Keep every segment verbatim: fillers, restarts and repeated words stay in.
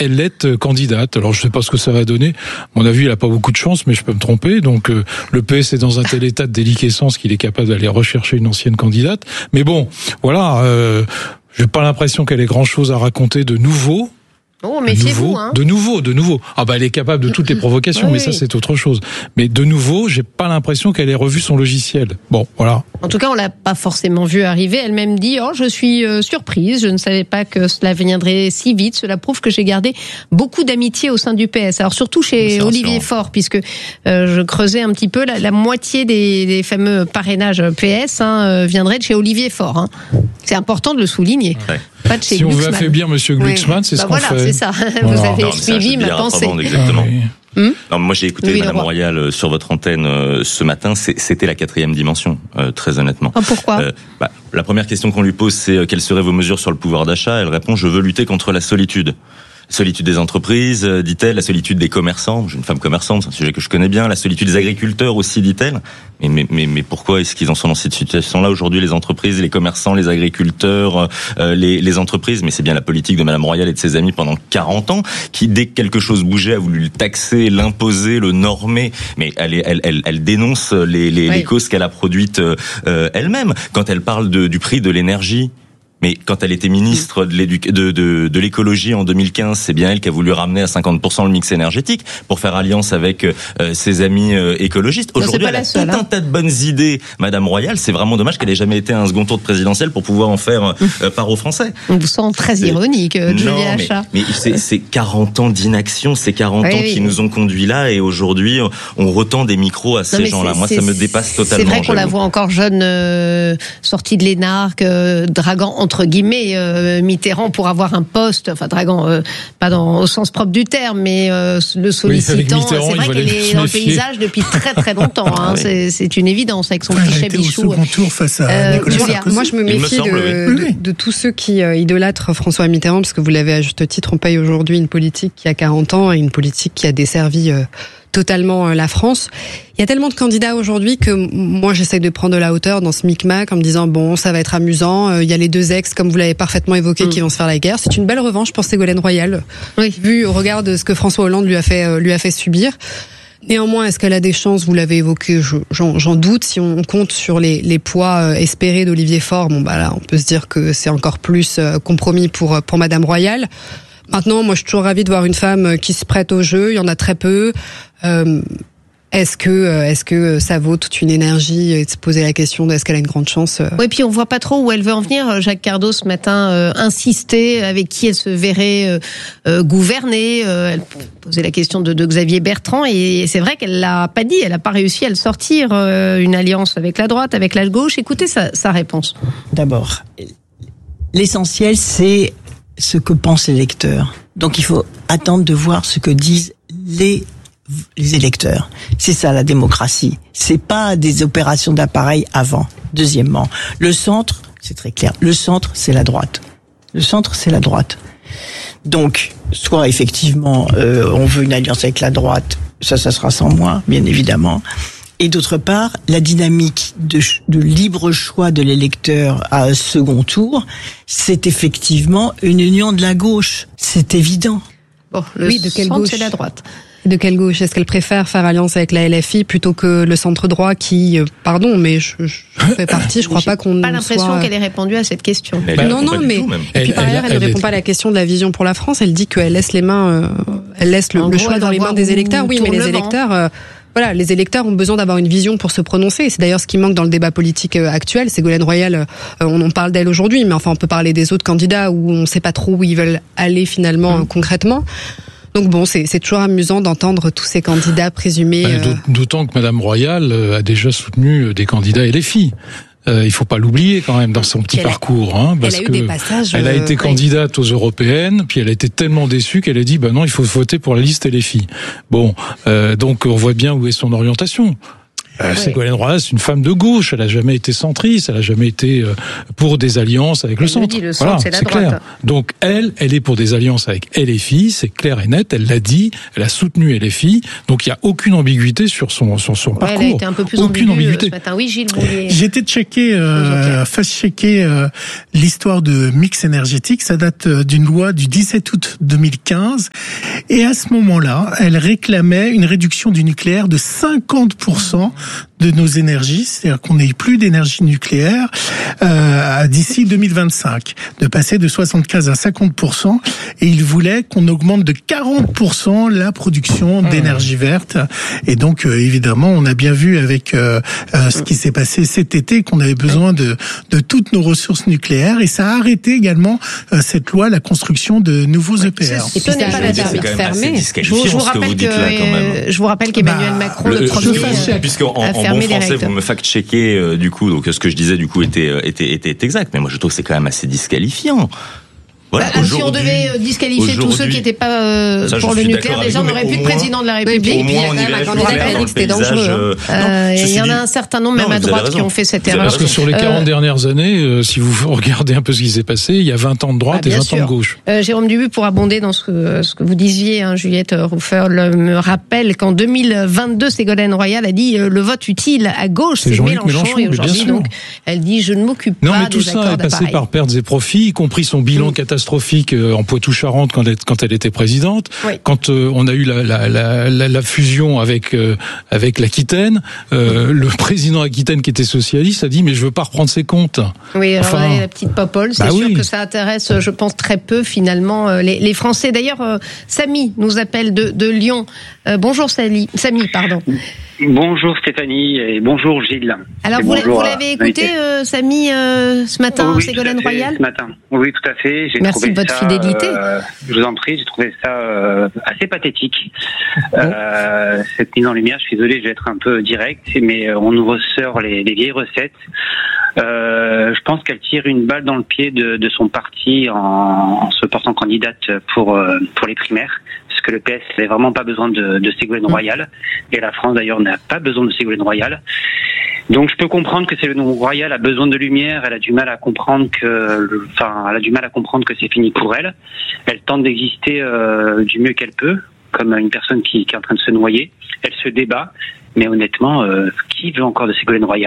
elle est candidate. Alors je sais pas ce que ça va donner. À mon avis, elle a pas beaucoup de chance, mais je peux me tromper. Donc euh, le P S est dans un tel état de déliquescence qu'il est capable d'aller rechercher une ancienne candidate. Mais bon, voilà, euh, j'ai pas l'impression qu'elle ait grand-chose à raconter de nouveau. Oh, méfiez-vous, hein. De nouveau, de nouveau. Ah bah elle est capable de toutes les provocations, oui, mais ça c'est autre chose. Mais de nouveau, j'ai pas l'impression qu'elle ait revu son logiciel. Bon, voilà. En tout cas, on l'a pas forcément vu arriver. Elle-même dit, oh, je suis euh, surprise. Je ne savais pas que cela viendrait si vite. Cela prouve que j'ai gardé beaucoup d'amitié au sein du P S. Alors surtout chez Olivier Faure, puisque euh, je creusais un petit peu, la, la moitié des, des fameux parrainages P S hein, euh, viendraient de chez Olivier Faure. Hein. C'est important de le souligner. Ouais. Pas de chez si Glucksmann. On veut affaiblir Monsieur Glucksmann, oui. c'est bah ce voilà, qu'on fait. C'est ça. Vous voilà. avez non, suivi ma pensée. Exactement. Ah, oui. Hum non, moi j'ai écouté oui, Madame Royal euh, sur votre antenne euh, ce matin. C'est, c'était la quatrième dimension, euh, très honnêtement. Ah, pourquoi euh, bah, La première question qu'on lui pose, c'est euh, quelles seraient vos mesures sur le pouvoir d'achat. Elle répond, je veux lutter contre la solitude. Solitude des entreprises, dit-elle, la solitude des commerçants. J'ai une femme commerçante, c'est un sujet que je connais bien. La solitude des agriculteurs aussi, dit-elle. Mais, mais, mais, mais pourquoi est-ce qu'ils en sont dans cette situation-là aujourd'hui, les entreprises, les commerçants, les agriculteurs, euh, les, les entreprises? Mais c'est bien la politique de Madame Royal et de ses amis pendant quarante ans, qui, dès que quelque chose bougeait, a voulu le taxer, l'imposer, le normer. Mais elle, elle, elle, elle dénonce les, les, oui. les causes qu'elle a produites euh, elle-même. Quand elle parle de, du prix de l'énergie, mais quand elle était ministre de, l'éduc- de, de, de l'écologie en deux mille quinze, c'est bien elle qui a voulu ramener à cinquante pour cent le mix énergétique pour faire alliance avec euh, ses amis euh, écologistes. Aujourd'hui, elle a seule, tout hein. un tas de bonnes idées, Madame Royal. C'est vraiment dommage qu'elle ait jamais été à un second tour de présidentielle pour pouvoir en faire euh, part aux Français. On vous sent très ironique, euh, Julie Achat. Mais, mais c'est, c'est quarante ans d'inaction, c'est quarante oui, ans oui. qui nous ont conduits là, et aujourd'hui, on retend des micros à ces non, gens-là. Moi, ça me dépasse totalement. C'est vrai qu'on j'avoue. la voit encore jeune, euh, sortie de l'Énarque, euh, draguant entre guillemets euh, Mitterrand pour avoir un poste, enfin draguant, euh, pas dans, au sens propre du terme, mais euh, le sollicitant. Oui, c'est vrai qu'elle est dans le paysage depuis très très longtemps. Hein, oui. c'est, c'est une évidence avec son petit chabichou. Au second tour face à euh, Nicolas Sarkozy. Moi, je me méfie me semble, de, oui. de, de tous ceux qui euh, idolâtrent François Mitterrand, parce que vous l'avez à juste titre, on paye aujourd'hui une politique qui a quarante ans et une politique qui a desservi euh, totalement la France. Il y a tellement de candidats aujourd'hui que moi j'essaye de prendre de la hauteur dans ce micmac en me disant bon, ça va être amusant, il y a les deux ex comme vous l'avez parfaitement évoqué mmh. qui vont se faire la guerre. C'est une belle revanche pour Ségolène Royal, oui. vu au regard de ce que François Hollande lui a fait lui a fait subir. Néanmoins, est-ce qu'elle a des chances? Vous l'avez évoqué, je, j'en, j'en doute. Si on compte sur les, les poids espérés d'Olivier Faure, bon bah là, on peut se dire que c'est encore plus compromis pour pour Madame Royal. Maintenant, moi, je suis toujours ravie de voir une femme qui se prête au jeu. Il y en a très peu. Euh, est-ce que, est-ce que ça vaut toute une énergie et de se poser la question de est-ce qu'elle a une grande chance? Oui, puis on voit pas trop où elle veut en venir. Jacques Cardot ce matin euh, insistait avec qui elle se verrait euh, euh, gouverner. Euh, elle posait la question de, de Xavier Bertrand et c'est vrai qu'elle l'a pas dit. Elle a pas réussi à le sortir. Euh, une alliance avec la droite, avec la gauche. Écoutez sa, sa réponse. D'abord, l'essentiel c'est ce que pensent les électeurs. Donc il faut attendre de voir ce que disent les les électeurs. C'est ça la démocratie. C'est pas des opérations d'appareil avant. Deuxièmement, le centre, c'est très clair. Le centre, c'est la droite. Le centre, c'est la droite. Donc, soit effectivement, euh, on veut une alliance avec la droite, ça, ça sera sans moi, bien évidemment. Et d'autre part, la dynamique de, de libre choix de l'électeur à un second tour, c'est effectivement une union de la gauche. C'est évident. Bon, le oui, de quelle centre, gauche? C'est la droite. De quelle gauche? Est-ce qu'elle préfère faire alliance avec la L F I plutôt que le centre droit qui, euh, pardon, mais je, je fais partie, je crois pas qu'on pas l'impression soit... qu'elle ait répondu à cette question. Bah, non, non, mais, tout, et puis par ailleurs, elle ne répond pas à la question de la vision pour la France, elle dit qu'elle laisse les mains, euh, elle laisse le, le choix dans les mains des électeurs. Oui, mais les électeurs, euh, voilà, les électeurs ont besoin d'avoir une vision pour se prononcer. C'est d'ailleurs ce qui manque dans le débat politique actuel. Ségolène Royal, euh, on en parle d'elle aujourd'hui, mais enfin, on peut parler des autres candidats où on ne sait pas trop où ils veulent aller finalement, mmh. concrètement. Donc bon, c'est, c'est toujours amusant d'entendre tous ces candidats présumés. Euh... D'autant que Madame Royal a déjà soutenu des candidats L F I. Euh, il faut pas l'oublier quand même dans son petit elle parcours, hein, parce elle a eu que des passages, elle a été euh, candidate aux européennes, puis elle a été tellement déçue qu'elle a dit bah non, il faut voter pour la liste L F I. Bon, euh, donc on voit bien où est son orientation. Euh, ouais. Ségolène Royal, c'est une femme de gauche. Elle a jamais été centriste. Elle a jamais été euh, pour des alliances avec elle le centre. Dit, le centre, voilà, c'est la c'est droite. Clair. Donc elle, elle est pour des alliances avec L F I. C'est clair et net. Elle l'a dit. Elle a soutenu L F I. Donc il y a aucune ambiguïté sur son sur son ouais, parcours. Elle a été un peu plus aucune ambiguïté. Ce matin. Oui, Gilles Boulier. J'ai été checker, euh, fast-checker euh, l'histoire de mix énergétique. Ça date d'une loi du dix-sept août deux mille quinze. Et à ce moment-là, elle réclamait une réduction du nucléaire de cinquante pour cent de nos énergies, c'est-à-dire qu'on n'ait plus d'énergie nucléaire euh, d'ici deux mille vingt-cinq, de passer de soixante-quinze à cinquante pour cent, et il voulait qu'on augmente de quarante pour cent la production d'énergie verte. Et donc, euh, évidemment, on a bien vu avec euh, euh, ce qui s'est passé cet été qu'on avait besoin de, de toutes nos ressources nucléaires, et ça a arrêté également euh, cette loi, la construction de nouveaux E P R. Et puis, n'est pas la thermique fermée. Je vous, je vous rappelle que, que je vous rappelle qu'Emmanuel bah, Macron, le, le premier, puisqu'en en bon français, vous me fact-checkez, euh, du coup, donc ce que je disais, du coup, était, était, était exact. Mais moi, je trouve que c'est quand même assez disqualifiant. Voilà, bah, si on devait disqualifier tous ceux qui n'étaient pas euh, ça, pour le nucléaire, déjà on n'aurait plus de président de la République. Au moins, on y verrait plus clair dans le c'était dangereux. Il y en a un certain nombre, même à droite, qui ont fait cette erreur. Parce que sur les quarante dernières années, si vous regardez un peu ce qui s'est passé, il y a vingt ans de droite et vingt ans de gauche. Jérôme Dubu, pour abonder dans ce que, ce que vous disiez, Juliette Ruffel me rappelle qu'en deux mille vingt-deux, Ségolène Royal a dit le vote utile à gauche, c'est Mélenchon. Et aujourd'hui, donc, elle dit je ne m'occupe pas des accords d'appareil. Non, mais tout ça est passé par pertes et profits, y compris son bilan catastrophique en Poitou-Charentes quand elle, quand elle était présidente, oui. quand euh, on a eu la, la, la, la, la fusion avec euh, avec l'Aquitaine, euh, le président Aquitaine qui était socialiste a dit mais je veux pas reprendre ses comptes. Oui, alors enfin, là, la petite popole, c'est bah sûr oui. que ça intéresse, je pense très peu finalement les, les Français. D'ailleurs, euh, Samy nous appelle de, de Lyon. Euh, bonjour Samy, Samy, pardon. Bonjour Stéphanie et bonjour Gilles. Alors et vous, bonjour vous l'avez écouté euh, Samy euh, ce matin, oui, Ségolène fait, Royal ce matin. Oui, tout à fait. J'ai Merci trouvé de votre ça, fidélité. Euh, je vous en prie, j'ai trouvé ça euh, assez pathétique. Bon. Euh, cette mise en lumière, je suis désolé, je vais être un peu direct, mais on nous ressort les, les vieilles recettes. Euh, je pense qu'elle tire une balle dans le pied de, de son parti en, en se portant candidate pour euh, pour les primaires, parce que le P S n'avait vraiment pas besoin de, de Ségolène Royal, et la France d'ailleurs n'a pas besoin de Ségolène Royal. Donc je peux comprendre que Ségolène Royal a besoin de lumière. Elle a du mal à comprendre que, enfin, elle a du mal à comprendre que c'est fini pour elle. Elle tente d'exister euh, du mieux qu'elle peut, comme une personne qui, qui est en train de se noyer. Elle se débat, mais honnêtement, euh, qui veut encore de Ségolène Royal ?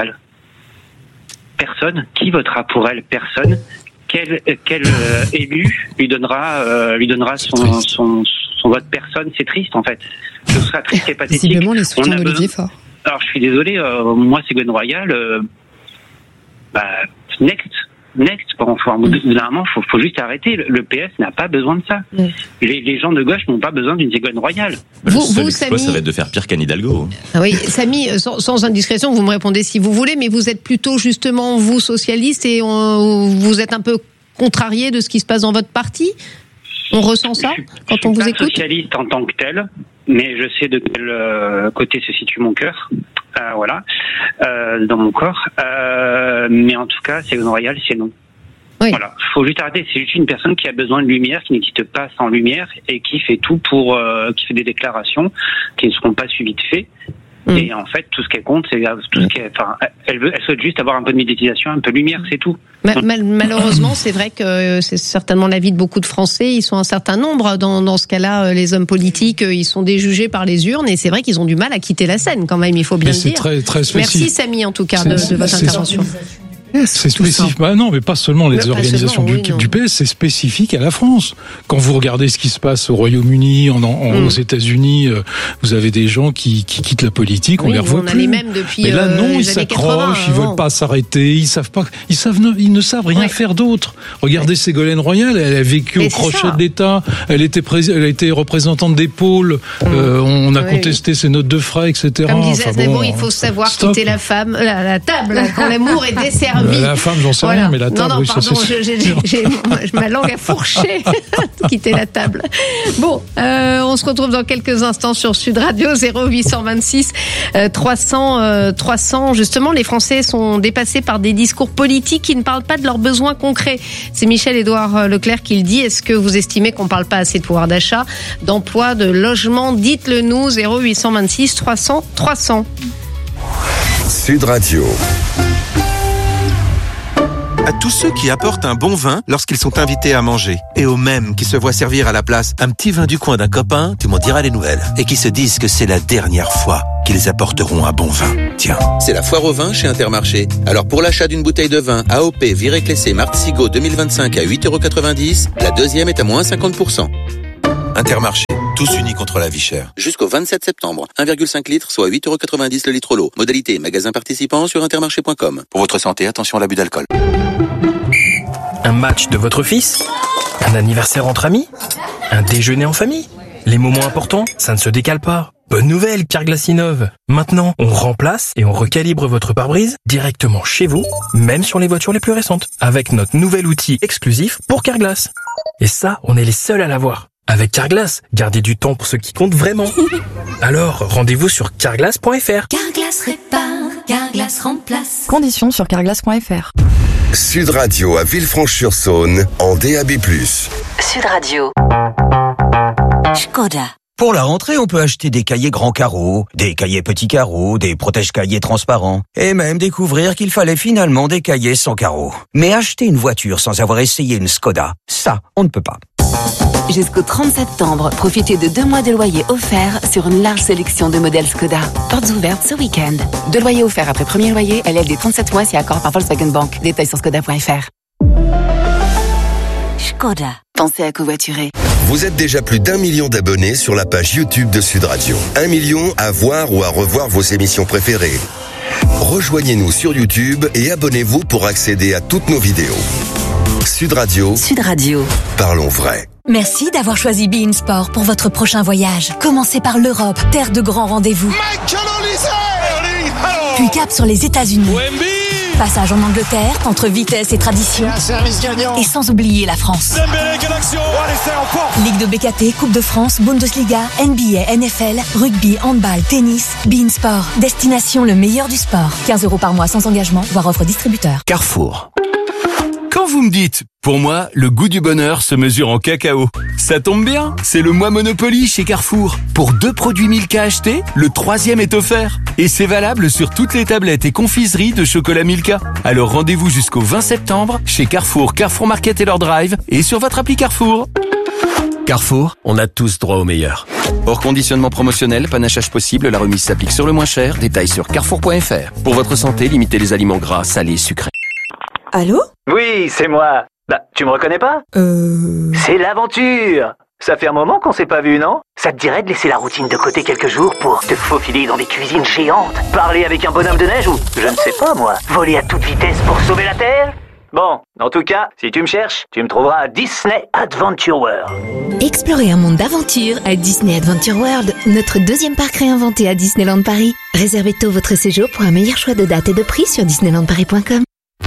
Personne. Qui votera pour elle ? Personne. Quel, quel euh, élu lui donnera, euh, lui donnera son, son, son, son vote ? Personne. C'est triste en fait. Ce sera triste et pathétique. Visiblement les soutiens d'Olivier Faure. Alors je suis désolé, euh, moi Ségolène Royal, euh, bah next, next. Bon, enfin, au bout d'un moment, faut, faut juste arrêter. Le, le P S n'a pas besoin de ça. Mm. Les, les gens de gauche n'ont pas besoin d'une Ségolène Royal. Vous, vous Samy, ça va être de faire pire qu'Anne Hidalgo. Ah oui, Samy, sans, sans indiscrétion, vous me répondez si vous voulez, mais vous êtes plutôt justement vous socialiste et on, vous êtes un peu contrarié de ce qui se passe dans votre parti. On ressent ça je, quand je on vous suis écoute. Je suis socialiste en tant que tel, mais je sais de quel euh, côté se situe mon cœur. Euh, voilà, euh, dans mon corps. Euh, mais en tout cas, Ségolène Royal, c'est non. Oui. Voilà, faut juste arrêter. C'est juste une personne qui a besoin de lumière, qui n'existe pas sans lumière, et qui fait tout pour, euh, qui fait des déclarations qui ne seront pas suivies de faits. Mmh. Et en fait, tout ce qu'elle compte, c'est tout ce qu'elle, enfin, elle veut, elle souhaite juste avoir un peu de médiatisation, un peu de lumière, c'est tout. Mal, mal, malheureusement, c'est vrai que c'est certainement l'avis de beaucoup de Français. Ils sont un certain nombre dans, dans ce cas-là. Les hommes politiques, ils sont déjugés par les urnes, et c'est vrai qu'ils ont du mal à quitter la scène, quand même. Il faut bien mais le dire. Très, très Merci Samy, en tout cas, de, de votre intervention. C'est spécifique. Bah non, mais pas seulement les mais organisations du, oui, du P S, c'est spécifique à la France. Quand vous regardez ce qui se passe au Royaume-Uni, en, en, mm. aux États-Unis, euh, vous avez des gens qui, qui quittent la politique, oui, on les revoit on plus. A les mêmes depuis, mais là, non, euh, ils s'accrochent, ils veulent pas s'arrêter, ils savent pas, ils savent, ils ne savent rien ouais. faire d'autre. Regardez ouais. Ségolène Royal, elle a vécu mais au crochet de l'État, elle était pré- elle a été représentante des pôles, mm. euh, on a oui, contesté oui. ses notes de frais, et cetera. Comme disait enfin, bon, il faut savoir stop. quitter la femme, la, la table, quand l'amour est desservi. La femme, j'en sais voilà. rien, mais la table, non, non, oui, pardon, ça c'est j'ai, j'ai, j'ai, ma langue a fourché. Quitter la table. Bon, euh, on se retrouve dans quelques instants sur Sud Radio, zéro huit cent vingt-six trois cents trois cents. Justement, les Français sont dépassés par des discours politiques qui ne parlent pas de leurs besoins concrets. C'est Michel-Édouard Leclerc qui le dit. Est-ce que vous estimez qu'on ne parle pas assez de pouvoir d'achat, d'emploi, de logement ? Dites-le nous, zéro huit cent vingt-six trois cents trois cents. Sud Radio. À tous ceux qui apportent un bon vin lorsqu'ils sont invités à manger. Et aux mêmes qui se voient servir à la place un petit vin du coin d'un copain, tu m'en diras les nouvelles. Et qui se disent que c'est la dernière fois qu'ils apporteront un bon vin. Tiens, c'est la foire au vin chez Intermarché. Alors pour l'achat d'une bouteille de vin A O P Viré Clessé Martesigo deux mille vingt-cinq à huit euros quatre-vingt-dix, la deuxième est à moins cinquante pour cent. Intermarché, tous unis contre la vie chère. Jusqu'au vingt-sept septembre, un virgule cinq litres, soit huit euros quatre-vingt-dix le litre l'eau. Modalité, magasin participant sur intermarché point com. Pour votre santé, attention à l'abus d'alcool. Un match de votre fils? Un anniversaire entre amis? Un déjeuner en famille? Les moments importants, ça ne se décale pas. Bonne nouvelle, Carglass innove. Maintenant, on remplace et on recalibre votre pare-brise directement chez vous, même sur les voitures les plus récentes, avec notre nouvel outil exclusif pour Carglass. Et ça, on est les seuls à l'avoir. Avec Carglass, gardez du temps pour ce qui compte vraiment. Alors, rendez-vous sur carglass point f r. Carglass répare, Carglass remplace. Conditions sur carglass point f r. Sud Radio à Villefranche-sur-Saône en D A B plus. Sud Radio. Škoda. Pour la rentrée, on peut acheter des cahiers grands carreaux, des cahiers petits carreaux, des protège-cahiers transparents, et même découvrir qu'il fallait finalement des cahiers sans carreaux. Mais acheter une voiture sans avoir essayé une Škoda, ça, on ne peut pas. Jusqu'au trente septembre, profitez de deux mois de loyer offerts sur une large sélection de modèles Škoda. Portes ouvertes ce week-end. Deux loyers offerts après premier loyer, L L D trente-sept mois si accord par Volkswagen Bank. Détails sur škoda point f r. Škoda. Pensez à covoiturer. Vous êtes déjà plus d'un million d'abonnés sur la page YouTube de Sud Radio. Un million à voir ou à revoir vos émissions préférées. Rejoignez-nous sur YouTube et abonnez-vous pour accéder à toutes nos vidéos. Sud Radio. Sud Radio. Parlons vrai. Merci d'avoir choisi Be In Sport pour votre prochain voyage. Commencez par l'Europe, terre de grands rendez-vous. Puis cap sur les États-Unis. Passage en Angleterre, entre vitesse et tradition. Et sans oublier la France. Ligue de B K T, Coupe de France, Bundesliga, N B A, N F L, rugby, handball, tennis. Be In Sport. Destination le meilleur du sport. quinze euros par mois sans engagement, voire offre distributeur. Carrefour. Quand vous me dites, pour moi, le goût du bonheur se mesure en cacao. Ça tombe bien, c'est le mois Monopoly chez Carrefour. Pour deux produits Milka achetés, le troisième est offert. Et c'est valable sur toutes les tablettes et confiseries de chocolat Milka. Alors rendez-vous jusqu'au vingt septembre chez Carrefour, Carrefour Market et leur drive et sur votre appli Carrefour. Carrefour, on a tous droit au meilleur. Hors conditionnement promotionnel, panachage possible, la remise s'applique sur le moins cher. Détails sur carrefour point f r. Pour votre santé, limitez les aliments gras, salés, sucrés. Allô? Oui, c'est moi. Bah, tu me reconnais pas? Euh... C'est l'aventure. Ça fait un moment qu'on s'est pas vu, non? Ça te dirait de laisser la routine de côté quelques jours pour te faufiler dans des cuisines géantes, parler avec un bonhomme de neige ou, je ne sais pas moi, voler à toute vitesse pour sauver la Terre? Bon, en tout cas, si tu me cherches, tu me trouveras à Disney Adventure World. Explorez un monde d'aventure à Disney Adventure World, notre deuxième parc réinventé à Disneyland Paris. Réservez tôt votre séjour pour un meilleur choix de date et de prix sur disneyland paris point com.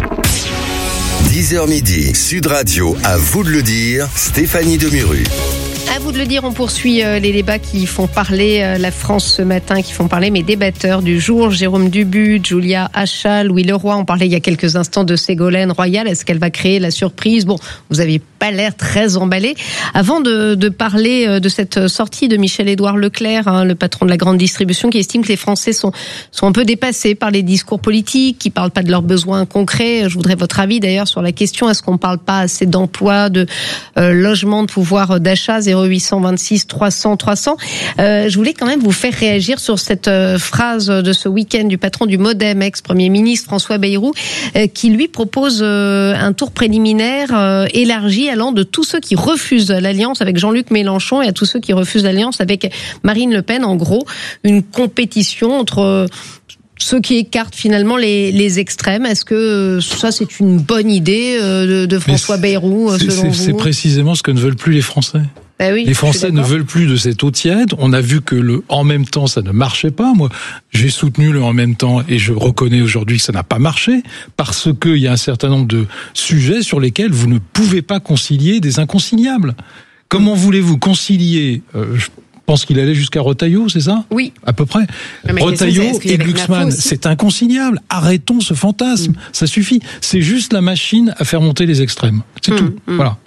dix heures midi, Sud Radio, à vous de le dire, Stéphanie Demuru. À vous de le dire, on poursuit les débats qui font parler la France ce matin, qui font parler mes débatteurs du jour. Jérôme Dubu, Julia Achal, Louis Leroy. On parlait il y a quelques instants de Ségolène Royal. Est-ce qu'elle va créer la surprise? Bon, vous n'avez pas l'air très emballé. Avant de, de parler de cette sortie de Michel-Édouard Leclerc, hein, le patron de la grande distribution, qui estime que les Français sont, sont un peu dépassés par les discours politiques, qui ne parlent pas de leurs besoins concrets. Je voudrais votre avis d'ailleurs sur la question. Est-ce qu'on ne parle pas assez d'emploi, de euh, logement, de pouvoir d'achat? Zéro huit cent vingt-six trois cents trois cents. Euh, je voulais quand même vous faire réagir sur cette euh, phrase de ce week-end du patron du MoDem, ex-premier ministre François Bayrou, euh, qui lui propose euh, un tour préliminaire euh, élargi allant de tous ceux qui refusent l'alliance avec Jean-Luc Mélenchon et à tous ceux qui refusent l'alliance avec Marine Le Pen. En gros, une compétition entre euh, ceux qui écartent finalement les, les extrêmes. Est-ce que ça, c'est une bonne idée euh, de, de François Bayrou, selon c'est, vous? C'est précisément ce que ne veulent plus les Français. Ben oui, les Français ne veulent plus de cette eau tiède. On a vu que le en même temps, ça ne marchait pas. Moi, j'ai soutenu le en même temps et je reconnais aujourd'hui que ça n'a pas marché parce qu'il y a un certain nombre de sujets sur lesquels vous ne pouvez pas concilier des inconciliables. Comment voulez-vous concilier euh, je pense qu'il allait jusqu'à Retailleau, c'est ça? Oui. À peu près. Retailleau et Glucksmann, c'est inconciliable. Arrêtons ce fantasme. Mmh. Ça suffit. C'est juste la machine à faire monter les extrêmes. C'est mmh, tout. Mmh. Voilà.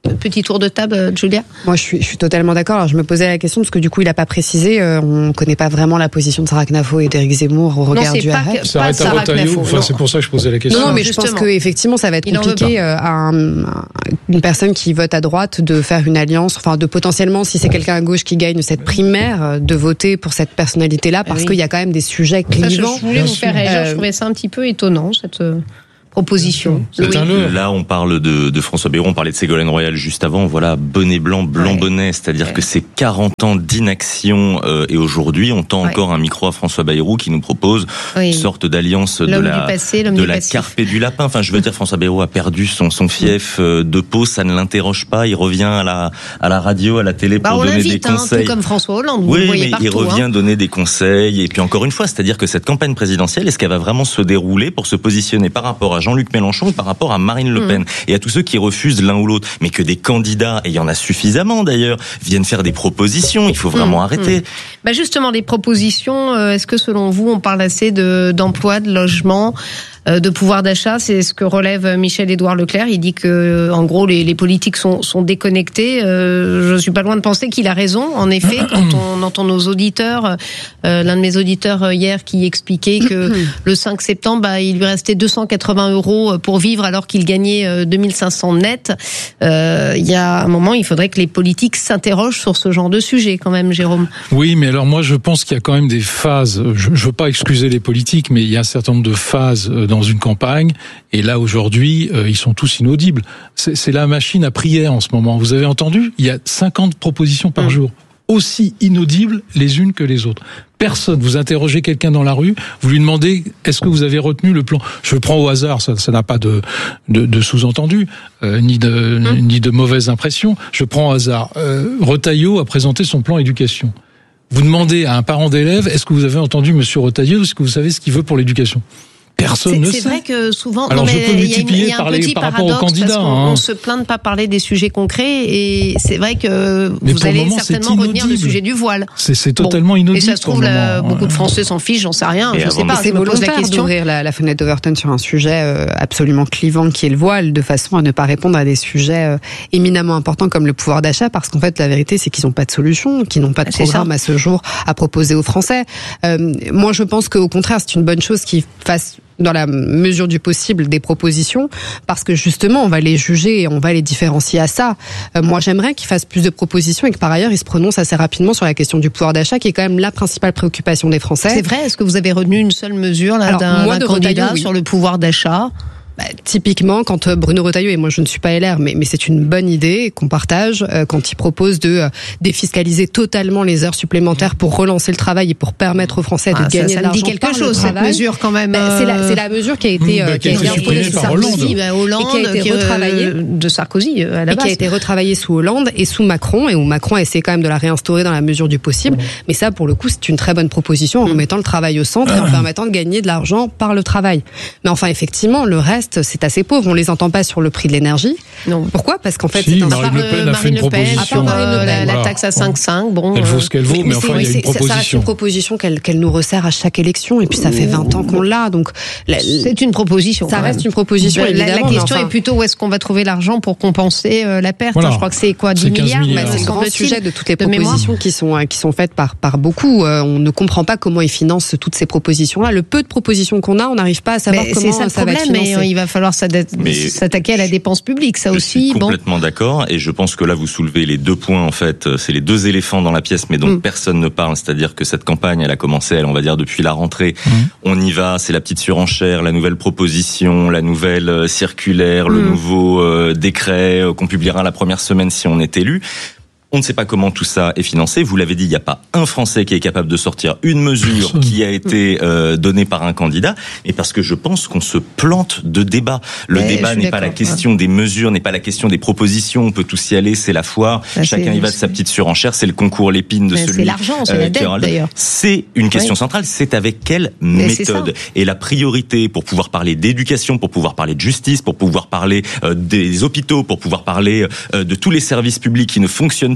Petit tour de table, Julia. Moi, je suis, je suis totalement d'accord. Alors, je me posais la question parce que du coup, il n'a pas précisé. Euh, on ne connaît pas vraiment la position de Sarah Knafo et d'Éric Zemmour au regard non, du pas R F. Que, pas Sarah Knafo. Enfin, c'est pour ça que je posais la question. Non, non mais Justement. je pense qu'effectivement, ça va être compliqué euh, à un, une personne qui vote à droite de faire une alliance, enfin, de potentiellement, si c'est quelqu'un à gauche qui gagne cette primaire, de voter pour cette personnalité-là, parce oui. qu'il y a quand même des sujets clivants. Ça, je voulais vous faire réagir. Euh, je trouvais ça un petit peu étonnant, cette proposition. Oui. Là, on parle de, de François Bayrou, on parlait de Ségolène Royal juste avant. Voilà, bonnet blanc, blanc ouais. bonnet, c'est-à-dire ouais. que c'est quarante ans d'inaction euh, et aujourd'hui, on tend ouais. encore un micro à François Bayrou qui nous propose oui. une sorte d'alliance de la, passé, de la carpe et du lapin. Enfin, je veux dire, François Bayrou a perdu son, son fief euh, de Pau, ça ne l'interroge pas. Il revient à la, à la radio, à la télé pour bah, donner des hein, conseils. Tout comme François Hollande, vous oui, le voyez mais partout, il revient hein. donner des conseils. Et puis encore une fois, c'est-à-dire que cette campagne présidentielle, est-ce qu'elle va vraiment se dérouler pour se positionner par rapport à Jean-Luc Mélenchon ou par rapport à Marine Le Pen mmh. et à tous ceux qui refusent l'un ou l'autre, mais que des candidats, et il y en a suffisamment d'ailleurs, viennent faire des propositions, il faut vraiment mmh. arrêter. Mmh. Bah justement, des propositions, est-ce que selon vous, on parle assez de, d'emploi, de logement, de pouvoir d'achat? C'est ce que relève Michel-Édouard Leclerc. Il dit que, en gros, les, les politiques sont, sont déconnectés. Euh, je suis pas loin de penser qu'il a raison. En effet, quand on entend nos auditeurs, euh, l'un de mes auditeurs hier qui expliquait que le cinq septembre, bah, il lui restait deux cent quatre-vingts euros pour vivre alors qu'il gagnait deux mille cinq cents net. Euh, il y a un moment, il faudrait que les politiques s'interrogent sur ce genre de sujet, quand même, Jérôme. Oui, mais alors moi, je pense qu'il y a quand même des phases. Je, je veux pas excuser les politiques, mais il y a un certain nombre de phases dans dans une campagne, et là aujourd'hui, euh, ils sont tous inaudibles. C'est, c'est la machine à prière en ce moment. Vous avez entendu ? Il y a cinquante propositions par mmh. jour, aussi inaudibles les unes que les autres. Personne. Vous interrogez quelqu'un dans la rue, vous lui demandez est-ce que vous avez retenu le plan ? Je le prends au hasard, ça, ça n'a pas de, de, de sous-entendu, euh, ni de mmh. ni de mauvaise impression. Je prends au hasard. Euh, Retailleau a présenté son plan éducation. Vous demandez à un parent d'élève est-ce que vous avez entendu Monsieur Retailleau, est-ce que vous savez ce qu'il veut pour l'éducation ? Personne c'est, ne c'est sait. C'est vrai que souvent, alors non, je mais peux multiplier il y a, par, un les, petit par rapport aux candidats. On, hein. on se plaint de pas parler des sujets concrets et c'est vrai que mais vous allez moment, certainement retenir le sujet du voile. C'est, c'est totalement bon. inaudible. Et ça se trouve, là, beaucoup de Français s'en fichent, j'en sais rien. Et je sais pas. C'est volontaire d'ouvrir la, la fenêtre d'Overton sur un sujet euh, absolument clivant qui est le voile, de façon à ne pas répondre à des sujets euh, éminemment importants comme le pouvoir d'achat, parce qu'en fait la vérité c'est qu'ils n'ont pas de solution, qu'ils n'ont pas de c'est programme ça. à ce jour à proposer aux Français. Euh, moi je pense qu'au contraire c'est une bonne chose qu'ils fassent dans la mesure du possible des propositions, parce que justement on va les juger et on va les différencier à ça. Euh, moi j'aimerais qu'ils fassent plus de propositions et que par ailleurs ils se prononcent assez rapidement sur la question du pouvoir d'achat qui est quand même la principale préoccupation des Français. C'est vrai, est-ce que vous avez retenu une seule mesure là, Alors, d'un, moi, d'un candidat Retailleau, oui. sur le pouvoir d'achat ? Bah, typiquement, quand Bruno Retailleau, et moi je ne suis pas L R, mais, mais c'est une bonne idée qu'on partage, euh, quand il propose de euh, défiscaliser totalement les heures supplémentaires pour relancer le travail et pour permettre aux Français de ah, gagner ça, ça de l'argent. Ça me dit quelque chose, cette mesure quand même. Bah, c'est, la, c'est la mesure qui a été, mmh, bah, qui a été supprimée par Hollande. Bah, Hollande, et qui a été qui, retravaillée. Euh, de Sarkozy, à la et base. qui a été retravaillée sous Hollande et sous Macron, et où Macron a essayé quand même de la réinstaurer dans la mesure du possible. Mmh. Mais ça, pour le coup, c'est une très bonne proposition en remettant le travail au centre et en permettant de gagner de l'argent par le travail. Mais enfin, effectivement, le reste, c'est assez pauvre. On les entend pas sur le prix de l'énergie. Non. Pourquoi ? Parce qu'en fait, si, c'est un Marine Le Pen a fait une proposition. Sur euh, la, la taxe à cinq virgule cinq. Bon, elle vaut ce qu'elle vaut, mais, mais enfin, il y a une proposition. Ça reste une proposition qu'elle, qu'elle nous resserre à chaque élection, et puis ça fait vingt ans qu'on l'a. Donc, la, c'est une proposition. Ça reste une proposition, la, évidemment. La question enfin, est plutôt où est-ce qu'on va trouver l'argent pour compenser euh, la perte. Voilà. Je crois que c'est quoi, dix milliards. milliards. Bah, c'est le grand sujet de toutes les de propositions qui sont, qui sont faites par, par beaucoup. Euh, on ne comprend pas comment ils financent toutes ces propositions-là. Le peu de propositions qu'on a, on n'arrive pas à savoir mais comment c'est ça, ça le va être problème, financé. Mais il va falloir s'attaquer à la dépense publique, ça je aussi. suis complètement bon. d'accord, et je pense que là vous soulevez les deux points en fait, c'est les deux éléphants dans la pièce, mais dont mm. personne ne parle, c'est-à-dire que cette campagne, elle a commencé, elle, on va dire depuis la rentrée, mm. on y va, c'est la petite surenchère, la nouvelle proposition, la nouvelle circulaire, mm. le nouveau euh, décret euh, qu'on publiera la première semaine si on est élu. On ne sait pas comment tout ça est financé. Vous l'avez dit, il n'y a pas un Français qui est capable de sortir une mesure Personne. qui a été euh, donnée par un candidat, et parce que je pense qu'on se plante de débat. Le Mais débat n'est pas la question ouais. des mesures, n'est pas la question des propositions. On peut tous y aller, c'est la foire. Là, Chacun y va de sa petite surenchère. C'est le concours Lépine de Mais celui. C'est l'argent, c'est euh, la dette d'ailleurs. C'est une question oui. centrale. C'est avec quelle Mais méthode ? Et la priorité pour pouvoir parler d'éducation, pour pouvoir parler de justice, pour pouvoir parler euh, des hôpitaux, pour pouvoir parler euh, de tous les services publics qui ne fonctionnent plus.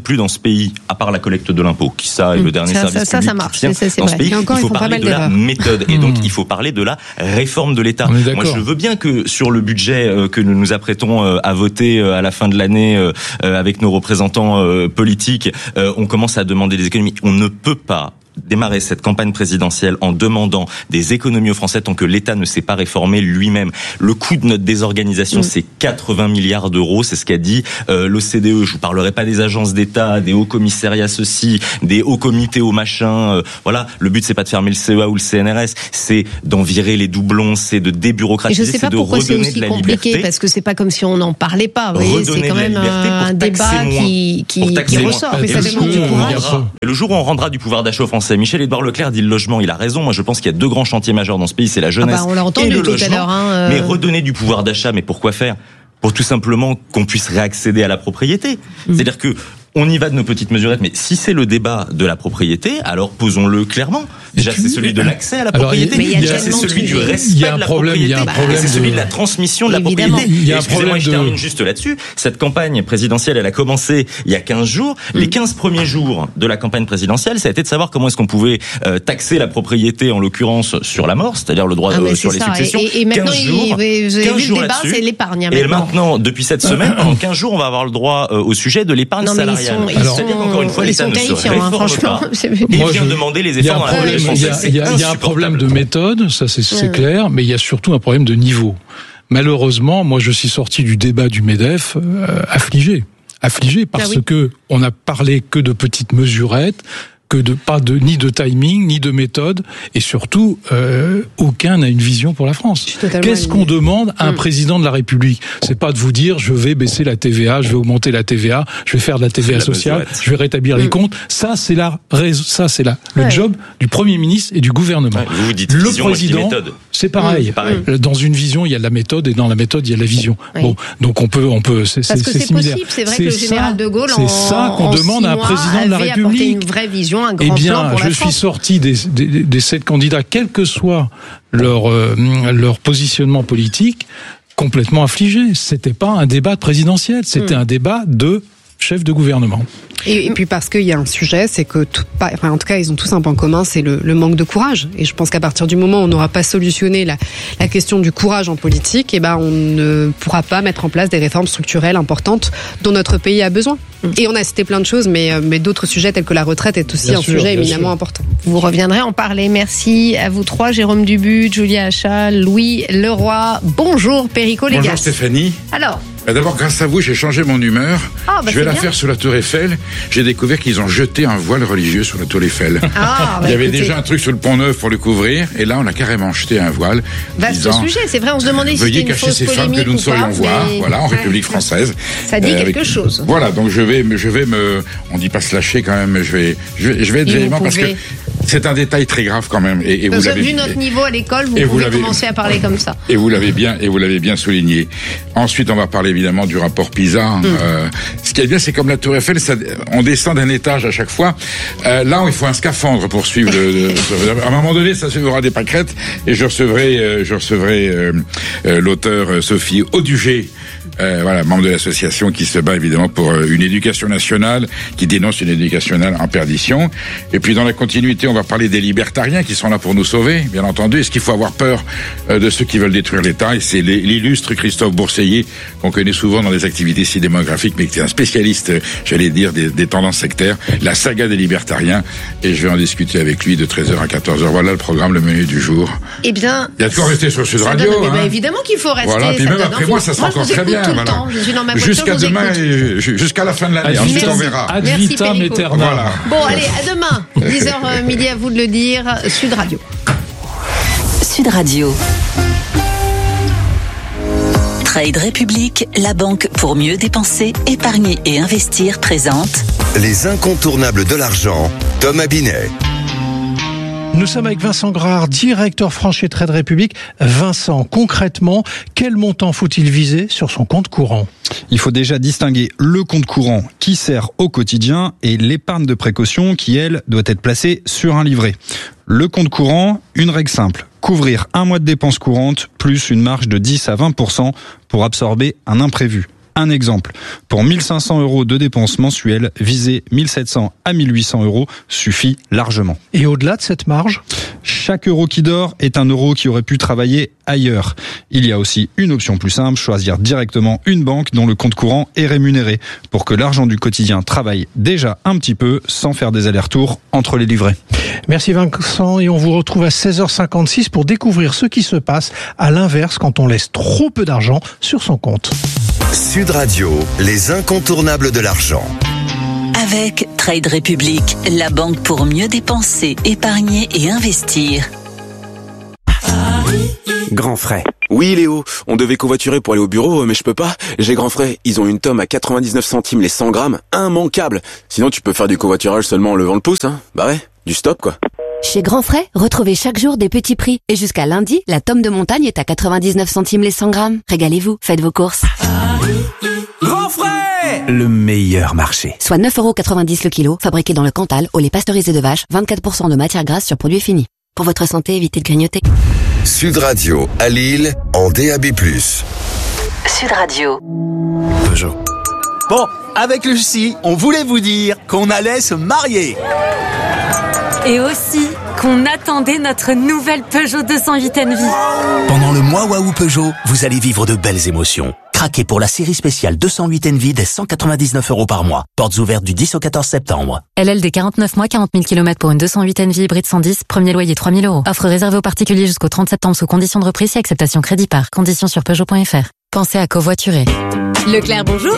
plus dans ce pays, à part la collecte de l'impôt, qui ça est le dernier ça, service ça, public ça marche, qui tient c'est, c'est dans vrai. ce pays. Encore, il faut parler de la méthode. Et donc, il faut parler de la réforme de l'État. Moi, je veux bien que sur le budget euh, que nous nous apprêtons euh, à voter euh, à la fin de l'année euh, euh, avec nos représentants euh, politiques, euh, on commence à demander des économies. On ne peut pas démarrer cette campagne présidentielle en demandant des économies aux Français tant que l'État ne s'est pas réformé lui-même. Le coût de notre désorganisation, mmh. c'est quatre-vingts milliards d'euros, c'est ce qu'a dit euh, l'O C D E. Je vous parlerai pas des agences d'État, des hauts commissariats ceci, des hauts comités au machin. Euh, voilà, le but c'est pas de fermer le C E A ou le C N R S, c'est d'en virer les doublons, c'est de débureaucratiser, je sais pas c'est de pourquoi redonner c'est aussi de la compliqué, liberté. parce que c'est pas comme si on n'en parlait pas. Vous voyez, c'est quand même un débat qui, qui, qui ressort. Mais ça demande du courage. Le jour où on rendra du pouvoir d'achat aux Français, Michel-Édouard Leclerc dit le logement, il a raison. Moi, je pense qu'il y a deux grands chantiers majeurs dans ce pays, c'est la jeunesse ah bah on l'a entendu et le tout logement. À l'heure, hein, euh... Mais redonner du pouvoir d'achat, mais pourquoi faire ? Pour tout simplement qu'on puisse réaccéder à la propriété. Mmh. C'est-à-dire que on y va de nos petites mesurettes, mais si c'est le débat de la propriété, alors posons-le clairement. Déjà, c'est celui de l'accès à la propriété. Alors, il y a, Déjà, c'est celui du respect de la problème, propriété. Il y a un problème. Et c'est celui de la transmission de la Évidemment. propriété. Il y a un Excusez-moi, problème je de... termine juste là-dessus. Cette campagne présidentielle, elle a commencé il y a quinze jours. Mm. Les quinze premiers jours de la campagne présidentielle, ça a été de savoir comment est-ce qu'on pouvait euh, taxer la propriété, en l'occurrence sur la mort, c'est-à-dire le droit ah, euh, sur les ça. successions. Et, et maintenant, quinze jours, vous avez vu le débat, c'est l'épargne. Et maintenant, depuis cette semaine, pendant quinze jours, on va avoir le droit euh, au sujet de l'épargne non, salariale. C'est-à-dire qu'encore une fois, l'État ne se réforme hein, pas. Et il vient demander les efforts dans la politique française. Il y a, il y a un problème de méthode, ça c'est, c'est clair, mais il y a surtout un problème de niveau. Malheureusement, moi je suis sorti du débat du MEDEF euh, affligé. Affligé parce ah oui. que on n'a parlé que de petites mesurettes, que de pas de ni de timing ni de méthode, et surtout euh, aucun n'a une vision pour la France. Qu'est-ce qu'on demande à un mmh. président de la République ? C'est pas de vous dire je vais baisser la T V A, je vais augmenter la T V A, je vais faire de la T V A sociale, je vais rétablir mmh. les comptes. Ça c'est la ça c'est la le ouais. job du Premier ministre et du gouvernement. Ouais, vous vous dites le vision, président, c'est pareil. Mmh. pareil. Dans une vision il y a de la méthode et dans la méthode il y a de la vision. Oui. Bon, donc on peut on peut c'est Parce c'est, que c'est, c'est similaire. Possible, c'est vrai c'est que le général ça, de Gaulle c'est en, ça qu'on en demande à un président de la République. Une vraie vision, un grand eh bien, plan pour je la suis France. sorti des, des, des sept candidats, quel que soit leur, euh, leur positionnement politique, complètement affligé. C'était pas un débat présidentiel, c'était mmh. un débat de chef de gouvernement. Et, et puis parce qu'il y a un sujet, c'est que, tout, enfin, en tout cas, ils ont tous un point commun, c'est le, le manque de courage. Et je pense qu'à partir du moment où on n'aura pas solutionné la, la question du courage en politique, eh ben, on ne pourra pas mettre en place des réformes structurelles importantes dont notre pays a besoin. Et on a cité plein de choses, mais, mais d'autres sujets tels que la retraite est aussi bien un sûr, sujet éminemment sûr. important. Vous reviendrez en parler. Merci à vous trois, Jérôme Dubuc, Julia Achal, Louis Leroy. Bonjour, Perico Légas. Bonjour, Stéphanie. Alors D'abord, grâce à vous, j'ai changé mon humeur. Ah, bah je vais la bien. faire sur la Tour Eiffel. J'ai découvert qu'ils ont jeté un voile religieux sur la Tour Eiffel. Ah, bah Il y avait écoutez. déjà un truc sur le Pont Neuf pour le couvrir, et là, on a carrément jeté un voile. Vaste disant, sujet, c'est vrai, on se demandait si c'était veuillez une cacher fausse ces femmes polémique que nous ne ou pas, saurions voir, mais... voilà, en République française. Ça dit Euh, quelque avec- chose. Voilà, donc je vais, me- je vais me, on dit pas se lâcher quand même, je vais, je vais, je vais être Et vous véhément parce que pouvez. c'est un détail très grave quand même, et, et vous Parce que l'avez vu notre niveau à l'école, vous et vous pouvez l'avez- commencer à parler comme ça. Et vous l'avez bien, et vous l'avez bien souligné. Ensuite, on va parler évidemment du rapport PISA. Mm. Euh, ce qui est bien, c'est comme la Tour Eiffel, ça, on descend d'un étage à chaque fois. Euh, là, il faut un scaphandre pour suivre. Le, le- à un moment donné, ça suivra des pâquerettes, et je recevrai, euh, je recevrai euh, euh, l'auteur euh, Sophie Audugé. Euh, voilà, membre de l'association qui se bat évidemment pour euh, une éducation nationale, qui dénonce une éducation nationale en perdition. Et puis dans la continuité, on va parler des libertariens qui sont là pour nous sauver, bien entendu. Est-ce qu'il faut avoir peur euh, de ceux qui veulent détruire l'État? Et c'est l'illustre Christophe Bourseiller, qu'on connaît souvent dans des activités si démographiques, mais qui est un spécialiste, euh, j'allais dire, des, des tendances sectaires, la saga des libertariens. Et je vais en discuter avec lui de treize heures à quatorze heures. Voilà le programme, le menu du jour. Eh bien, Il y a de quoi rester sur Sud ça Radio. donne- eh ben, hein. évidemment qu'il faut rester. Voilà, puis ça même donne après envie. moi, ça sera Moi, je encore vous très écoute bien. tout le Voilà. temps. Je suis dans ma voiture, Jusqu'à je vous demain, écoute. et ju- jusqu'à la fin de l'année. Ad Ensuite, vitam- on verra. ad Merci, vitam Perico. aeternam. Voilà. Bon, allez, à demain. dix heures midi, à vous de le dire. Sud Radio. Sud Radio. Trade République, la banque pour mieux dépenser, épargner et investir présente. Les incontournables de l'argent, Thomas Binet. Nous sommes avec Vincent Grard, directeur France chez Trade République. Vincent, concrètement, quel montant faut-il viser sur son compte courant ? Il faut déjà distinguer le compte courant qui sert au quotidien et l'épargne de précaution qui, elle, doit être placée sur un livret. Le compte courant, une règle simple. Couvrir un mois de dépenses courantes plus une marge de dix à vingt pour cent pour absorber un imprévu. Un exemple, pour mille cinq cents euros de dépenses mensuelles, viser mille sept cents à mille huit cents euros suffit largement. Et au-delà de cette marge ? Chaque euro qui dort est un euro qui aurait pu travailler ailleurs. Il y a aussi une option plus simple, choisir directement une banque dont le compte courant est rémunéré pour que l'argent du quotidien travaille déjà un petit peu sans faire des allers-retours entre les livrets. Merci Vincent, et on vous retrouve à seize heures cinquante-six pour découvrir ce qui se passe à l'inverse quand on laisse trop peu d'argent sur son compte. Sud Radio, les incontournables de l'argent. Avec Trade Republic, la banque pour mieux dépenser, épargner et investir. Grand frais. Oui Léo, on devait covoiturer pour aller au bureau, mais je peux pas. J'ai Grand frais, ils ont une tome à quatre-vingt-dix-neuf centimes les cent grammes, immanquable. Sinon tu peux faire du covoiturage seulement en levant le pouce, hein. Bah ouais, du stop quoi. Chez Grand Frais, retrouvez chaque jour des petits prix. Et jusqu'à lundi, la tome de montagne est à quatre-vingt-dix-neuf centimes les cent grammes. Régalez-vous, faites vos courses. Grand frais, le meilleur marché. Soit neuf euros quatre-vingt-dix le kilo, fabriqué dans le Cantal, au lait pasteurisé de vache, vingt-quatre pour cent de matière grasse sur produit fini. Pour votre santé, évitez de grignoter. Sud Radio, à Lille, en D A B plus. Sud Radio. Peugeot. Bon, avec Lucie, on voulait vous dire qu'on allait se marier. Et aussi qu'on attendait notre nouvelle Peugeot deux cent huit Envy. Pendant le mois Waouh Peugeot, vous allez vivre de belles émotions. Craquez pour la série spéciale deux cent huit Envy dès cent quatre-vingt-dix-neuf euros par mois. Portes ouvertes du dix au quatorze septembre. L L D quarante-neuf mois, quarante mille kilomètres pour une deux cent huit Envy hybride cent dix, premier loyer trois mille euros. Offre réservée aux particuliers jusqu'au trente septembre sous conditions de reprise et acceptation crédit par. Conditions sur Peugeot point F R. Pensez à covoiturer. Leclerc, bonjour.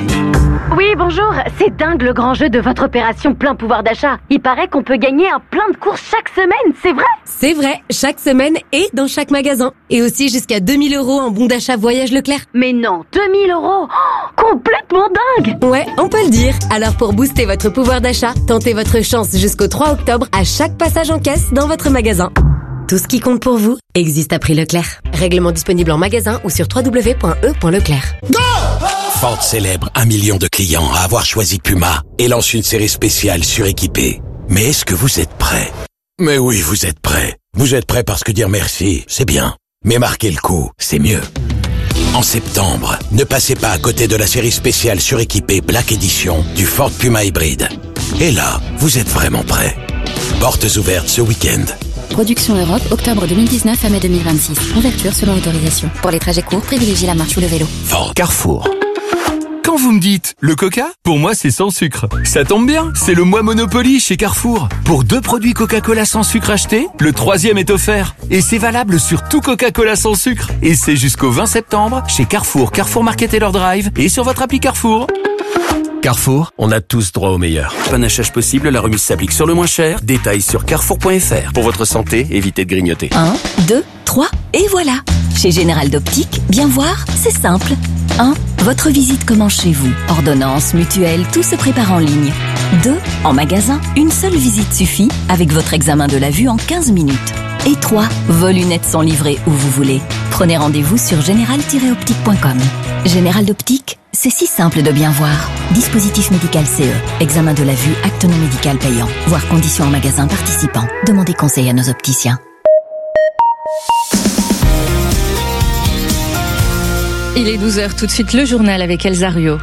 Oui, bonjour. C'est dingue le grand jeu de votre opération plein pouvoir d'achat. Il paraît qu'on peut gagner un plein de courses chaque semaine, c'est vrai? C'est vrai, chaque semaine et dans chaque magasin. Et aussi jusqu'à deux mille euros en bon d'achat voyage Leclerc. Mais non, deux mille euros, oh, complètement dingue. Ouais, on peut le dire. Alors pour booster votre pouvoir d'achat, tentez votre chance jusqu'au trois octobre à chaque passage en caisse dans votre magasin. Tout ce qui compte pour vous existe à prix Leclerc. Règlement disponible en magasin ou sur w w w point e point leclerc. Go! Ford célèbre un million de clients à avoir choisi Puma et lance une série spéciale suréquipée. Mais est-ce que vous êtes prêts? Mais oui, vous êtes prêts. Vous êtes prêts parce que dire merci, c'est bien. Mais marquer le coup, c'est mieux. En septembre, ne passez pas à côté de la série spéciale suréquipée Black Edition du Ford Puma hybride. Et là, vous êtes vraiment prêts. Portes ouvertes ce week-end. Production Europe, octobre deux mille dix-neuf à mai deux mille vingt-six. Ouverture selon autorisation. Pour les trajets courts, privilégiez la marche ou le vélo. Ford. Carrefour. Quand vous me dites le Coca, pour moi c'est sans sucre. Ça tombe bien, c'est le mois Monopoly chez Carrefour. Pour deux produits Coca-Cola sans sucre achetés, le troisième est offert. Et c'est valable sur tout Coca-Cola sans sucre. Et c'est jusqu'au vingt septembre chez Carrefour, Carrefour Market et leur drive et sur votre appli Carrefour. Carrefour, on a tous droit au meilleur. Panachage possible, la remise s'applique sur le moins cher. Détails sur carrefour point F R. Pour votre santé, évitez de grignoter. un, deux, trois, et voilà. Chez Général d'Optique, bien voir, c'est simple. un. Votre visite commence chez vous. Ordonnance, mutuelle, tout se prépare en ligne. deux. En magasin, une seule visite suffit avec votre examen de la vue en quinze minutes. Et trois. Vos lunettes sont livrées où vous voulez. Prenez rendez-vous sur général tiret optique point com. Général d'Optique, c'est si simple de bien voir. Dispositif médical C E. Examen de la vue, acte non médical payant. Voir conditions en magasin participant. Demandez conseil à nos opticiens. Il est douze heures, tout de suite le journal avec Elsa Ruot.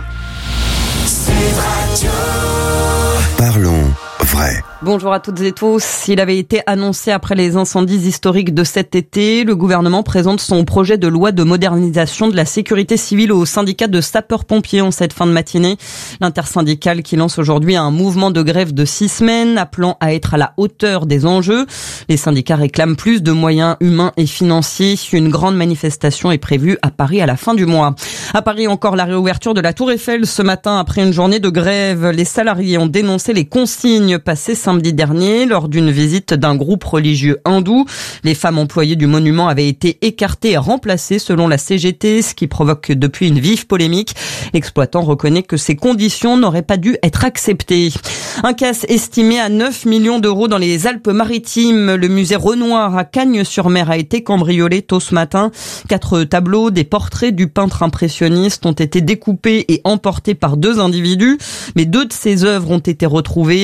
Parlons vrai. Bonjour à toutes et tous. Il avait été annoncé après les incendies historiques de cet été. Le gouvernement présente son projet de loi de modernisation de la sécurité civile au syndicat de sapeurs-pompiers en cette fin de matinée. L'intersyndicale qui lance aujourd'hui un mouvement de grève de six semaines, appelant à être à la hauteur des enjeux. Les syndicats réclament plus de moyens humains et financiers. Une grande manifestation est prévue à Paris à la fin du mois. À Paris, encore la réouverture de la Tour Eiffel ce matin après une journée de grève. Les salariés ont dénoncé les consignes passées samedi dernier lors d'une visite d'un groupe religieux hindou. Les femmes employées du monument avaient été écartées et remplacées selon la C G T, ce qui provoque depuis une vive polémique. L'exploitant reconnaît que ces conditions n'auraient pas dû être acceptées. Un casse estimé à neuf millions d'euros dans les Alpes-Maritimes. Le musée Renoir à Cagnes-sur-Mer a été cambriolé tôt ce matin. Quatre tableaux, des portraits du peintre impressionniste ont été découpés et emportés par deux individus. Mais deux de ces œuvres ont été retrouvées abandonnées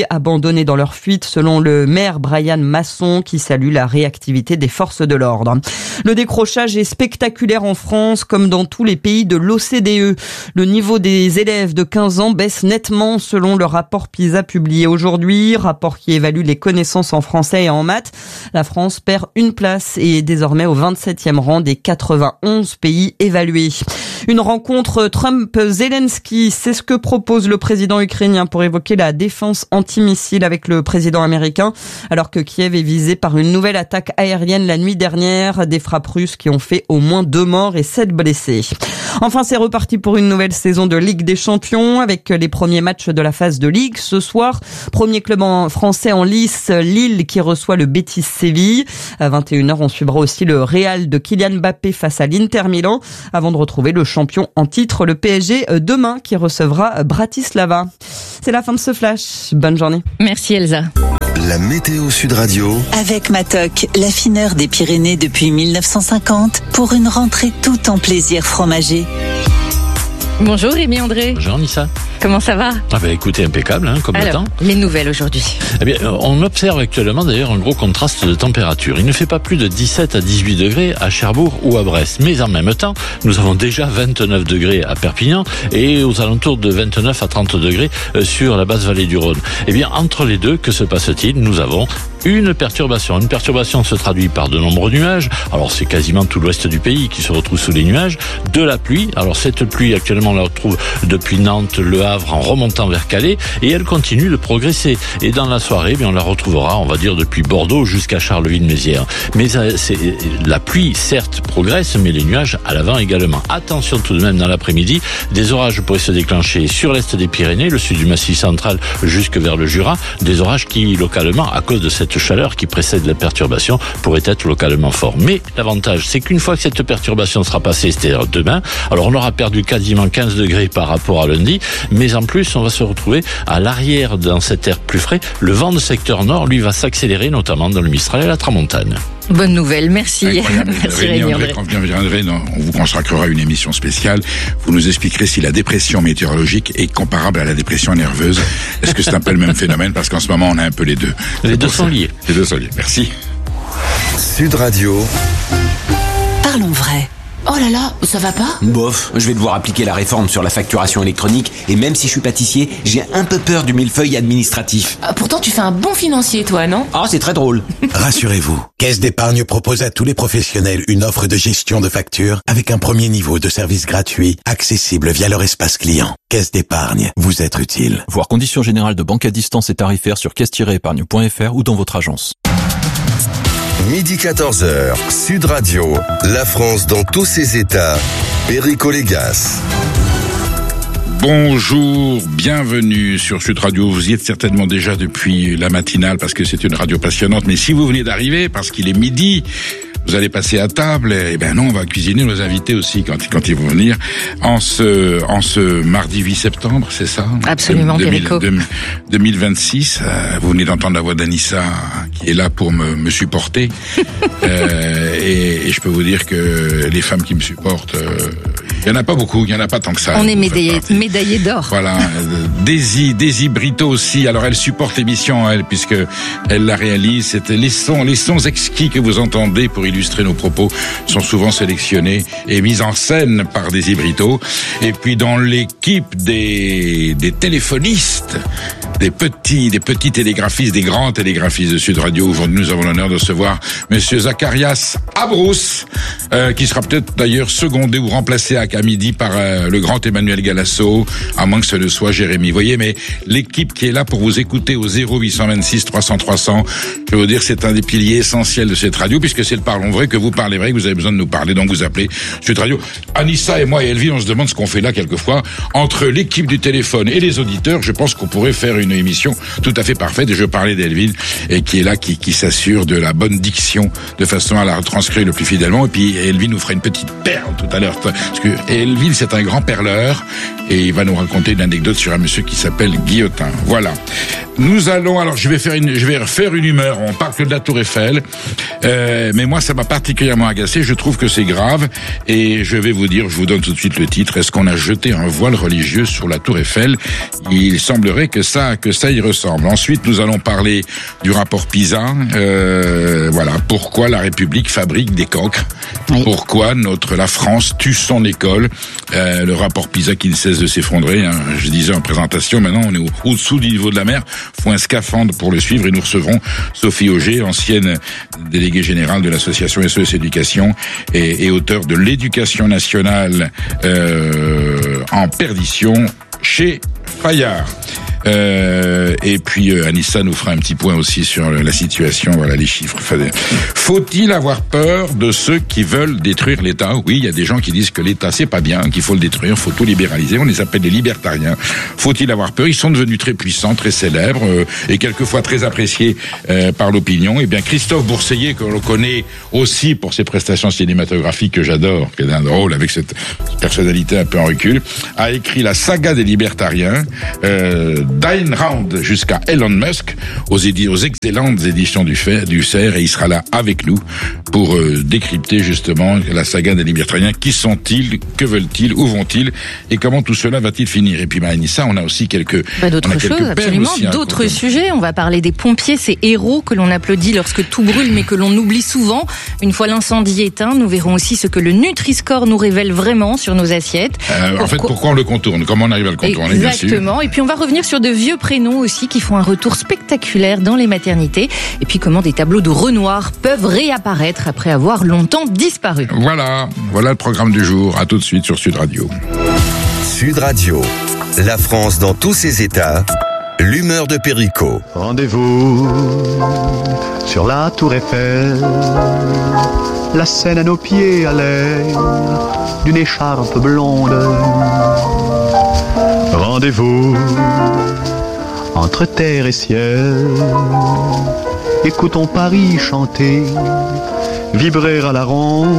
abandonnés dans leur fuite, selon le maire Brian Masson, qui salue la réactivité des forces de l'ordre. Le décrochage est spectaculaire en France, comme dans tous les pays de l'O C D E. Le niveau des élèves de quinze ans baisse nettement selon le rapport PISA publié aujourd'hui, rapport qui évalue les connaissances en français et en maths. La France perd une place et est désormais au vingt-septième rang des quatre-vingt-onze pays évalués. Une rencontre Trump-Zelensky, c'est ce que propose le président ukrainien pour évoquer la défense antimissile avec le président américain, alors que Kiev est visé par une nouvelle attaque aérienne la nuit dernière, des frappes russes qui ont fait au moins deux morts et sept blessés. Enfin, c'est reparti pour une nouvelle saison de Ligue des Champions avec les premiers matchs de la phase de Ligue. Ce soir, premier club en français en lice, Lille qui reçoit le Betis Séville. À vingt et une heures, on suivra aussi le Real de Kylian Mbappé face à l'Inter Milan avant de retrouver le champion en titre, le P S G, demain qui recevra Bratislava. C'est la fin de ce flash. Bonne journée. Merci Elsa. La météo Sud Radio. Avec Matok, l'affineur des Pyrénées depuis mille neuf cent cinquante, pour une rentrée tout en plaisir fromager. Bonjour Rémi André. Bonjour Nissa. Comment ça va? Ah bah écoutez, impeccable, hein, comme Alors, le temps. Les nouvelles aujourd'hui. Eh bien, on observe actuellement d'ailleurs un gros contraste de température. Il ne fait pas plus de dix-sept à dix-huit degrés à Cherbourg ou à Brest. Mais en même temps, nous avons déjà vingt-neuf degrés à Perpignan et aux alentours de vingt-neuf à trente degrés sur la basse vallée du Rhône. Eh bien, entre les deux, que se passe-t-il? Nous avons une perturbation. Une perturbation se traduit par de nombreux nuages. Alors, c'est quasiment tout l'ouest du pays qui se retrouve sous les nuages. De la pluie. Alors, cette pluie, actuellement, on la retrouve depuis Nantes, Le Havre, en remontant vers Calais. Et elle continue de progresser. Et dans la soirée, bien, on la retrouvera, on va dire, depuis Bordeaux jusqu'à Charleville-Mézières. Mais c'est, la pluie, certes, progresse, mais les nuages à l'avant également. Attention tout de même, dans l'après-midi, des orages pourraient se déclencher sur l'est des Pyrénées, le sud du Massif central jusque vers le Jura. Des orages qui, localement, à cause de cette chaleur qui précède la perturbation, pourrait être localement fort. Mais l'avantage, c'est qu'une fois que cette perturbation sera passée, c'est-à-dire demain, alors on aura perdu quasiment quinze degrés par rapport à lundi, mais en plus, on va se retrouver à l'arrière dans cet air plus frais. Le vent de secteur nord, lui, va s'accélérer, notamment dans le Mistral et la Tramontane. Bonne nouvelle, merci. Merci Rémi André. Quand vous viendrez, on vous consacrera une émission spéciale. Vous nous expliquerez si la dépression météorologique est comparable à la dépression nerveuse. Est-ce que c'est un peu le même phénomène? Parce qu'en ce moment, on a un peu les deux. Les deux sont liés. Les deux sont liés. Merci. Sud Radio. Parlons vrai. Oh là là, ça va pas? Bof, je vais devoir appliquer la réforme sur la facturation électronique et même si je suis pâtissier, j'ai un peu peur du millefeuille administratif. Ah, pourtant tu fais un bon financier toi, non? Ah, c'est très drôle. Rassurez-vous, Caisse d'épargne propose à tous les professionnels une offre de gestion de factures avec un premier niveau de service gratuit, accessible via leur espace client. Caisse d'épargne, vous être utile. Voir conditions générales de banque à distance et tarifaires sur caisse tiret épargne point f r ou dans votre agence. Midi quatorze heures, Sud Radio, la France dans tous ses états, Perico Légas. Bonjour, bienvenue sur Sud Radio. Vous y êtes certainement déjà depuis la matinale parce que c'est une radio passionnante. Mais si vous venez d'arriver, parce qu'il est midi, vous allez passer à table. Eh ben non, on va cuisiner nos invités aussi quand, quand ils vont venir. En ce, en ce mardi huit septembre, c'est ça? Absolument, Perico. deux mille vingt-six. Euh, vous venez d'entendre la voix d'Anissa qui est là pour me, me supporter. euh, et, et je peux vous dire que les femmes qui me supportent, euh, il y en a pas beaucoup, il y en a pas tant que ça. On est médaillé, médaillé d'or. Voilà. Daisy, Daisy Brito aussi. Alors elle supporte l'émission, elle, puisque elle la réalise. C'était les sons, les sons exquis que vous entendez pour illustrer nos propos sont souvent sélectionnés et mis en scène par Daisy Brito. Et puis dans l'équipe des, des téléphonistes, des petits, des petits télégraphistes, des grands télégraphistes de Sud Radio. Aujourd'hui, nous avons l'honneur de recevoir Monsieur Zacharias Abrousse, euh, qui sera peut-être d'ailleurs secondé ou remplacé à, à midi par euh, le grand Emmanuel Galasso, à moins que ce ne soit Jérémy. Vous voyez, mais l'équipe qui est là pour vous écouter au zéro huit cent vingt-six trois cents trois cents, je veux vous dire, c'est un des piliers essentiels de cette radio, puisque c'est le parlons vrai, que vous parlez vrai, que vous avez besoin de nous parler, donc vous appelez Sud Radio. Anissa et moi et Elvie, on se demande ce qu'on fait là quelquefois. Entre l'équipe du téléphone et les auditeurs, je pense qu'on pourrait faire une émission tout à fait parfaite. Et je parlais d'Elvin, et qui est là, qui, qui s'assure de la bonne diction, de façon à la retranscrire le plus fidèlement. Et puis Elvin nous fera une petite perle tout à l'heure, parce que Elvin, c'est un grand perleur, et il va nous raconter une anecdote sur un monsieur qui s'appelle Guillotin. Voilà. Nous allons, alors je vais faire une, je vais refaire une humeur. On parle que de la Tour Eiffel, euh, mais moi ça m'a particulièrement agacé. Je trouve que c'est grave, et je vais vous dire, je vous donne tout de suite le titre. Est-ce qu'on a jeté un voile religieux sur la Tour Eiffel? Il semblerait que ça que ça y ressemble. Ensuite, nous allons parler du rapport PISA. Euh, voilà, pourquoi la République fabrique des cancres. Oui. Pourquoi notre la France tue son école. Euh, le rapport PISA qui ne cesse de s'effondrer. Hein. Je disais en présentation, maintenant on est au, au-dessous du niveau de la mer. Faut un scaphandre pour le suivre et nous recevrons Sophie Auger, ancienne déléguée générale de l'association S O S Éducation et, et auteure de l'éducation nationale euh, en perdition chez Fayard. Euh, et puis euh, Anissa nous fera un petit point aussi sur la situation, voilà les chiffres. Faut-il avoir peur de ceux qui veulent détruire l'État? Oui, il y a des gens qui disent que l'État c'est pas bien, qu'il faut le détruire, faut tout libéraliser. On les appelle les libertariens. Faut-il avoir peur? Ils sont devenus très puissants, très célèbres euh, et quelquefois très appréciés euh, par l'opinion. Et bien Christophe Bourseiller, que l'on connaît aussi pour ses prestations cinématographiques que j'adore, qui est un drôle avec cette personnalité un peu en recul, a écrit la saga des libertariens. Euh, d'Ayn Rand jusqu'à Elon Musk aux, édi- aux excellentes éditions du, Fer, du C E R, et il sera là avec nous pour euh, décrypter justement la saga des libertariens. Qui sont-ils? Que veulent-ils? Où vont-ils? Et comment tout cela va-t-il finir? Et puis Anissa, on a aussi quelques bah, d'autres on a choses, absolument, aussi, hein, d'autres comme... sujets. On va parler des pompiers, ces héros que l'on applaudit lorsque tout brûle, mais que l'on oublie souvent. Une fois l'incendie éteint, nous verrons aussi ce que le Nutri-Score nous révèle vraiment sur nos assiettes. Euh, pourquoi... En fait, pourquoi on le contourne? Comment on arrive à le contourner? Exactement. Et puis on va revenir sur de vieux prénoms aussi qui font un retour spectaculaire dans les maternités. Et puis comment des tableaux de Renoir peuvent réapparaître après avoir longtemps disparu. Voilà, voilà le programme du jour. À tout de suite sur Sud Radio. Sud Radio, la France dans tous ses états. L'humeur de Perico. Rendez-vous sur la Tour Eiffel. La Seine à nos pieds à l'air d'une écharpe blonde. Rendez-vous entre terre et ciel. Écoutons Paris chanter, vibrer à la ronde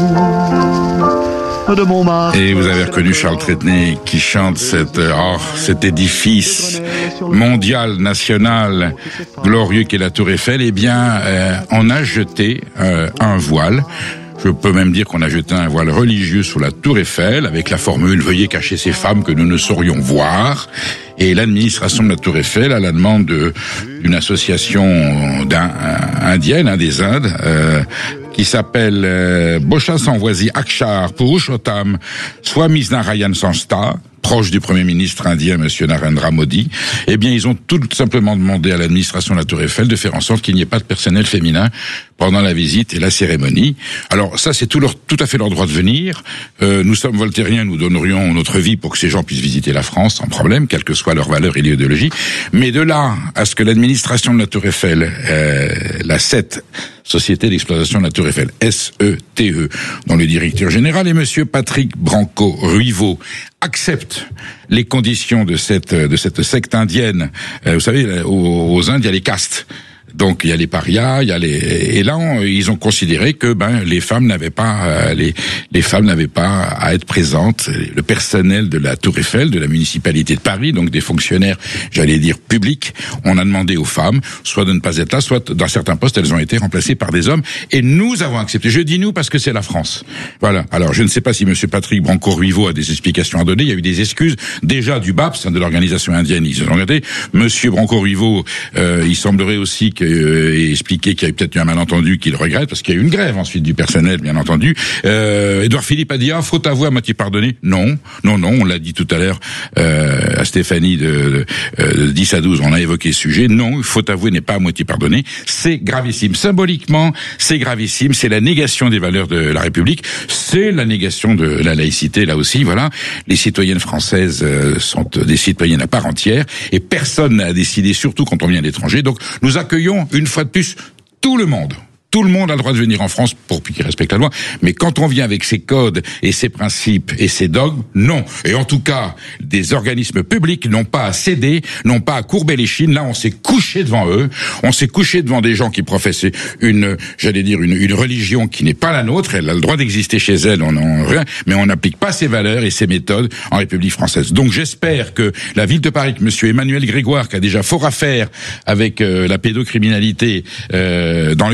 de Montmartre. Et vous avez reconnu Charles Tretenay qui chante cette, oh, cet édifice mondial, national, glorieux qu'est la Tour Eiffel. Eh bien, euh, on a jeté euh, un voile. Je peux même dire qu'on a jeté un voile religieux sur la Tour Eiffel avec la formule « Veuillez cacher ces femmes que nous ne saurions voir ». Et l'administration de la Tour Eiffel, à la demande de, d'une association d'un, indienne, hein, des Indes, euh, qui s'appelle euh, Bosha Sanvoisi Akshar Purushottam Swami Narayan Sanstha, proche du Premier ministre indien, Monsieur Narendra Modi, eh bien, ils ont tout simplement demandé à l'administration de la Tour Eiffel de faire en sorte qu'il n'y ait pas de personnel féminin pendant la visite et la cérémonie. Alors, ça, c'est tout, leur, tout à fait leur droit de venir. Euh, nous sommes voltairiens, nous donnerions notre vie pour que ces gens puissent visiter la France sans problème, quelle que soit leur valeur et l'idéologie. Mais de là à ce que l'administration de la Tour Eiffel, euh, la S E T, Société d'exploitation de la Tour Eiffel, S E T E, dont le directeur général est Monsieur Patrick Branco-Ruivo, accepte les conditions de cette de cette secte indienne. Euh, vous savez, aux, aux Indes, il y a les castes. Donc il y a les parias, il y a les et là on, ils ont considéré que ben les femmes n'avaient pas euh, les les femmes n'avaient pas à être présentes. Le personnel de la Tour Eiffel, de la municipalité de Paris, donc des fonctionnaires, j'allais dire publics, on a demandé aux femmes soit de ne pas être là, soit dans certains postes elles ont été remplacées par des hommes et nous avons accepté. Je dis nous parce que c'est la France. Voilà. Alors je ne sais pas si Monsieur Patrick Branco-Ruivo a des explications à donner. Il y a eu des excuses déjà du B A P S, de l'organisation indienne. Ils ont regardé. Monsieur Branco-Ruivo, euh, il semblerait aussi que et expliquer qu'il y a peut-être eu un malentendu qu'il regrette, parce qu'il y a eu une grève ensuite du personnel, bien entendu. Euh, Édouard Philippe a dit, ah, faut avouer à moitié pardonner. Non, non, non, on l'a dit tout à l'heure euh, à Stéphanie de, de, de dix à douze, on a évoqué ce sujet. Non, il faut avouer n'est pas à moitié pardonné. C'est gravissime. Symboliquement, c'est gravissime. C'est la négation des valeurs de la République. C'est la négation de la laïcité, là aussi. Voilà. Les citoyennes françaises euh, sont des citoyennes à part entière et personne n'a décidé, surtout quand on vient d'étranger. Donc, nous accueillons une fois de plus tout le monde. Tout le monde a le droit de venir en France pour qu'il respecte la loi. Mais quand on vient avec ses codes et ses principes et ses dogmes, non. Et en tout cas, des organismes publics n'ont pas à céder, n'ont pas à courber les chines. Là, on s'est couché devant eux. On s'est couché devant des gens qui professent une, j'allais dire, une, une religion qui n'est pas la nôtre. Elle a le droit d'exister chez elle, on en rien. Mais on n'applique pas ses valeurs et ses méthodes en République française. Donc j'espère que la ville de Paris, que Monsieur Emmanuel Grégoire, qui a déjà fort à faire avec euh, la pédocriminalité euh, dans le périscolaire,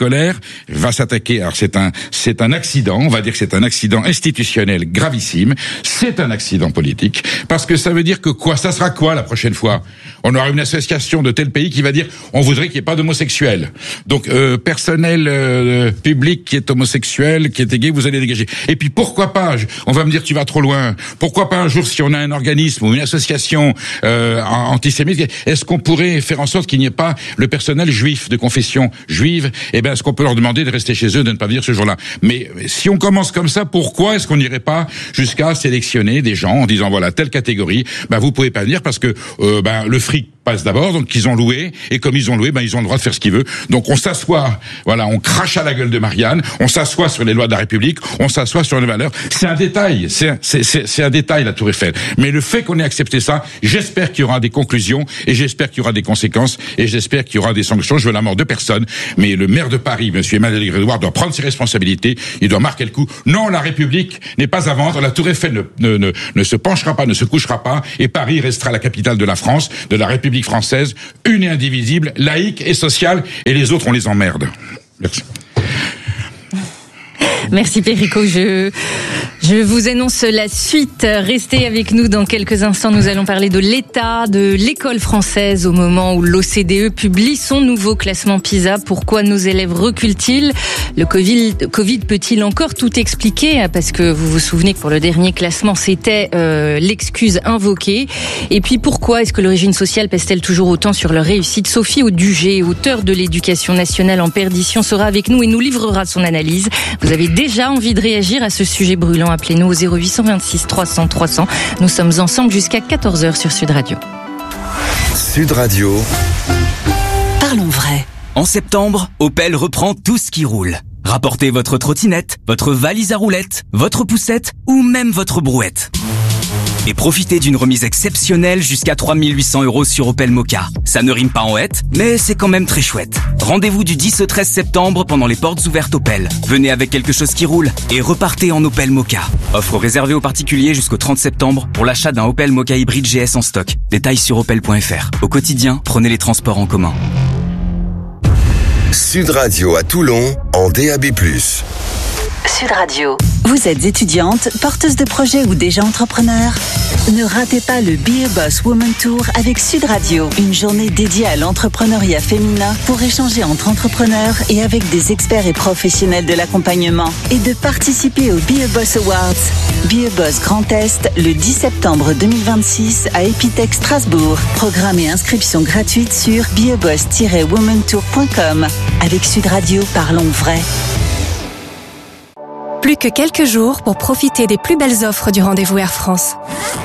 scolaire va s'attaquer. Alors c'est un c'est un accident, on va dire que c'est un accident institutionnel gravissime, c'est un accident politique, parce que ça veut dire que quoi, ça sera quoi la prochaine fois? On aura une association de tel pays qui va dire on voudrait qu'il n'y ait pas d'homosexuels. Donc euh, personnel euh, public qui est homosexuel, qui est gay, vous allez dégager. Et puis pourquoi pas, on va me dire tu vas trop loin, pourquoi pas un jour si on a un organisme ou une association euh, antisémite, est-ce qu'on pourrait faire en sorte qu'il n'y ait pas le personnel juif de confession juive? Eh bien, est-ce qu'on peut leur demander de rester chez eux, de ne pas venir ce jour-là? Mais si on commence comme ça, pourquoi est-ce qu'on n'irait pas jusqu'à sélectionner des gens en disant voilà, telle catégorie, ben vous pouvez pas venir parce que euh, ben le fric passe d'abord, donc ils ont loué, et comme ils ont loué, ben ils ont le droit de faire ce qu'ils veulent. Donc on s'assoit, voilà, on crache à la gueule de Marianne, on s'assoit sur les lois de la République, on s'assoit sur les valeurs. C'est un détail, c'est c'est c'est, c'est un détail la Tour Eiffel. Mais le fait qu'on ait accepté ça, j'espère qu'il y aura des conclusions et j'espère qu'il y aura des conséquences et j'espère qu'il y aura des sanctions. Je veux la mort de personne, mais le maire de Paris, Monsieur Emmanuel Grégoire, doit prendre ses responsabilités. Il doit marquer le coup. Non, la République n'est pas à vendre. La Tour Eiffel ne ne ne, ne se penchera pas, ne se couchera pas, et Paris restera la capitale de la France, de la République française, une et indivisible, laïque et sociale, et les autres on les emmerde. Merci. Merci Perico, je, je vous annonce la suite. Restez avec nous dans quelques instants. Nous allons parler de l'état de l'école française au moment où l'O C D E publie son nouveau classement PISA. Pourquoi nos élèves reculent-ils? Le Covid, Covid peut-il encore tout expliquer? Parce que vous vous souvenez que pour le dernier classement, c'était euh, l'excuse invoquée. Et puis pourquoi est-ce que l'origine sociale pèse-t-elle toujours autant sur leur réussite? Sophie Audugé, auteure de l'Éducation nationale en perdition, sera avec nous et nous livrera son analyse. Vous avez déjà envie de réagir à ce sujet brûlant? Appelez-nous au zéro huit cent vingt-six trois cents trois cents. Nous sommes ensemble jusqu'à quatorze heures sur Sud Radio. Sud Radio. Parlons vrai. En septembre, Opel reprend tout ce qui roule. Rapportez votre trottinette, votre valise à roulettes, votre poussette ou même votre brouette. Et profitez d'une remise exceptionnelle jusqu'à trois mille huit cents euros sur Opel Mokka. Ça ne rime pas en hête, mais c'est quand même très chouette. Rendez-vous du dix au treize septembre pendant les portes ouvertes Opel. Venez avec quelque chose qui roule et repartez en Opel Mokka. Offre réservée aux particuliers jusqu'au trente septembre pour l'achat d'un Opel Mokka hybride G S en stock. Détails sur opel point f r. Au quotidien, prenez les transports en commun. Sud Radio à Toulon en D A B plus. Sud Radio. Vous êtes étudiante, porteuse de projet ou déjà entrepreneur? Ne ratez pas le Be a Boss Woman Tour avec Sud Radio. Une journée dédiée à l'entrepreneuriat féminin pour échanger entre entrepreneurs et avec des experts et professionnels de l'accompagnement. Et de participer au Be a Boss Awards. Be a Boss Grand Est le dix septembre deux mille vingt-six à Epitech Strasbourg. Programme et inscription gratuite sur be a boss tiret woman tour point com. Avec Sud Radio, parlons vrai. Plus que quelques jours pour profiter des plus belles offres du rendez-vous Air France.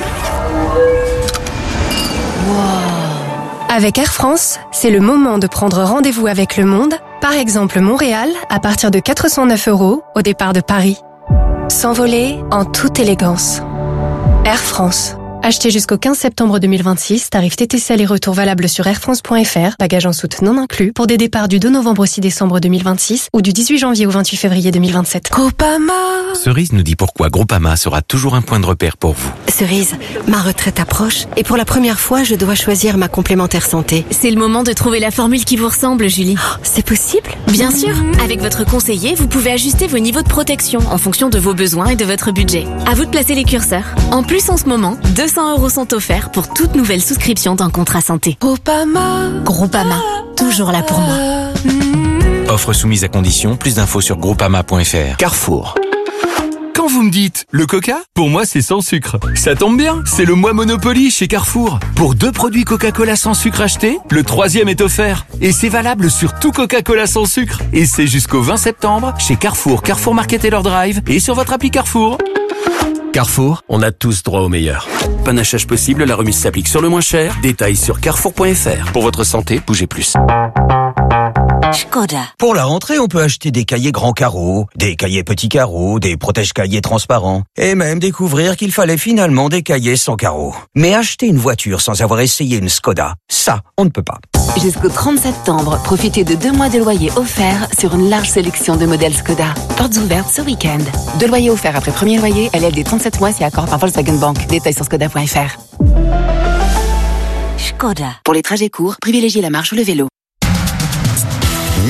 Wow. Avec Air France, c'est le moment de prendre rendez-vous avec le monde. Par exemple, Montréal, à partir de quatre cent neuf euros au départ de Paris. S'envoler en toute élégance. Air France. Achetez jusqu'au quinze septembre deux mille vingt-six, tarif T T C aller-retour valable sur airfrance point f r, bagages en soute non inclus, pour des départs du deux novembre au six décembre deux mille vingt-six ou du dix-huit janvier au vingt-huit février deux mille vingt-sept. Groupama. Cerise nous dit pourquoi Groupama sera toujours un point de repère pour vous. Cerise, ma retraite approche et pour la première fois, je dois choisir ma complémentaire santé. C'est le moment de trouver la formule qui vous ressemble, Julie. Oh, c'est possible? Bien sûr. Avec votre conseiller, vous pouvez ajuster vos niveaux de protection en fonction de vos besoins et de votre budget. À vous de placer les curseurs. En plus, en ce moment, deux cents euros sont offerts pour toute nouvelle souscription d'un contrat santé. Groupama. Groupama. Toujours là pour moi. Offre soumise à condition. Plus d'infos sur groupama point f r. Carrefour. Quand vous me dites le coca, pour moi c'est sans sucre. Ça tombe bien, c'est le mois Monopoly chez Carrefour. Pour deux produits Coca-Cola sans sucre achetés, le troisième est offert. Et c'est valable sur tout Coca-Cola sans sucre. Et c'est jusqu'au vingt septembre chez Carrefour, Carrefour Market et leur Drive et sur votre appli Carrefour. Carrefour, on a tous droit au meilleur. Panachage possible, la remise s'applique sur le moins cher. Détails sur carrefour point f r. Pour votre santé, bougez plus. Skoda. Pour la rentrée, on peut acheter des cahiers grands carreaux, des cahiers petits carreaux, des protège-cahiers transparents, et même découvrir qu'il fallait finalement des cahiers sans carreaux. Mais acheter une voiture sans avoir essayé une Skoda, ça, on ne peut pas. Jusqu'au trente septembre, profitez de deux mois de loyer offerts sur une large sélection de modèles Skoda. Portes ouvertes ce week-end. Deux loyers offerts après premier loyer, L L D trente-sept mois si accord par Volkswagen Bank. Détails sur skoda point f r. Skoda. Pour les trajets courts, privilégiez la marche ou le vélo. midi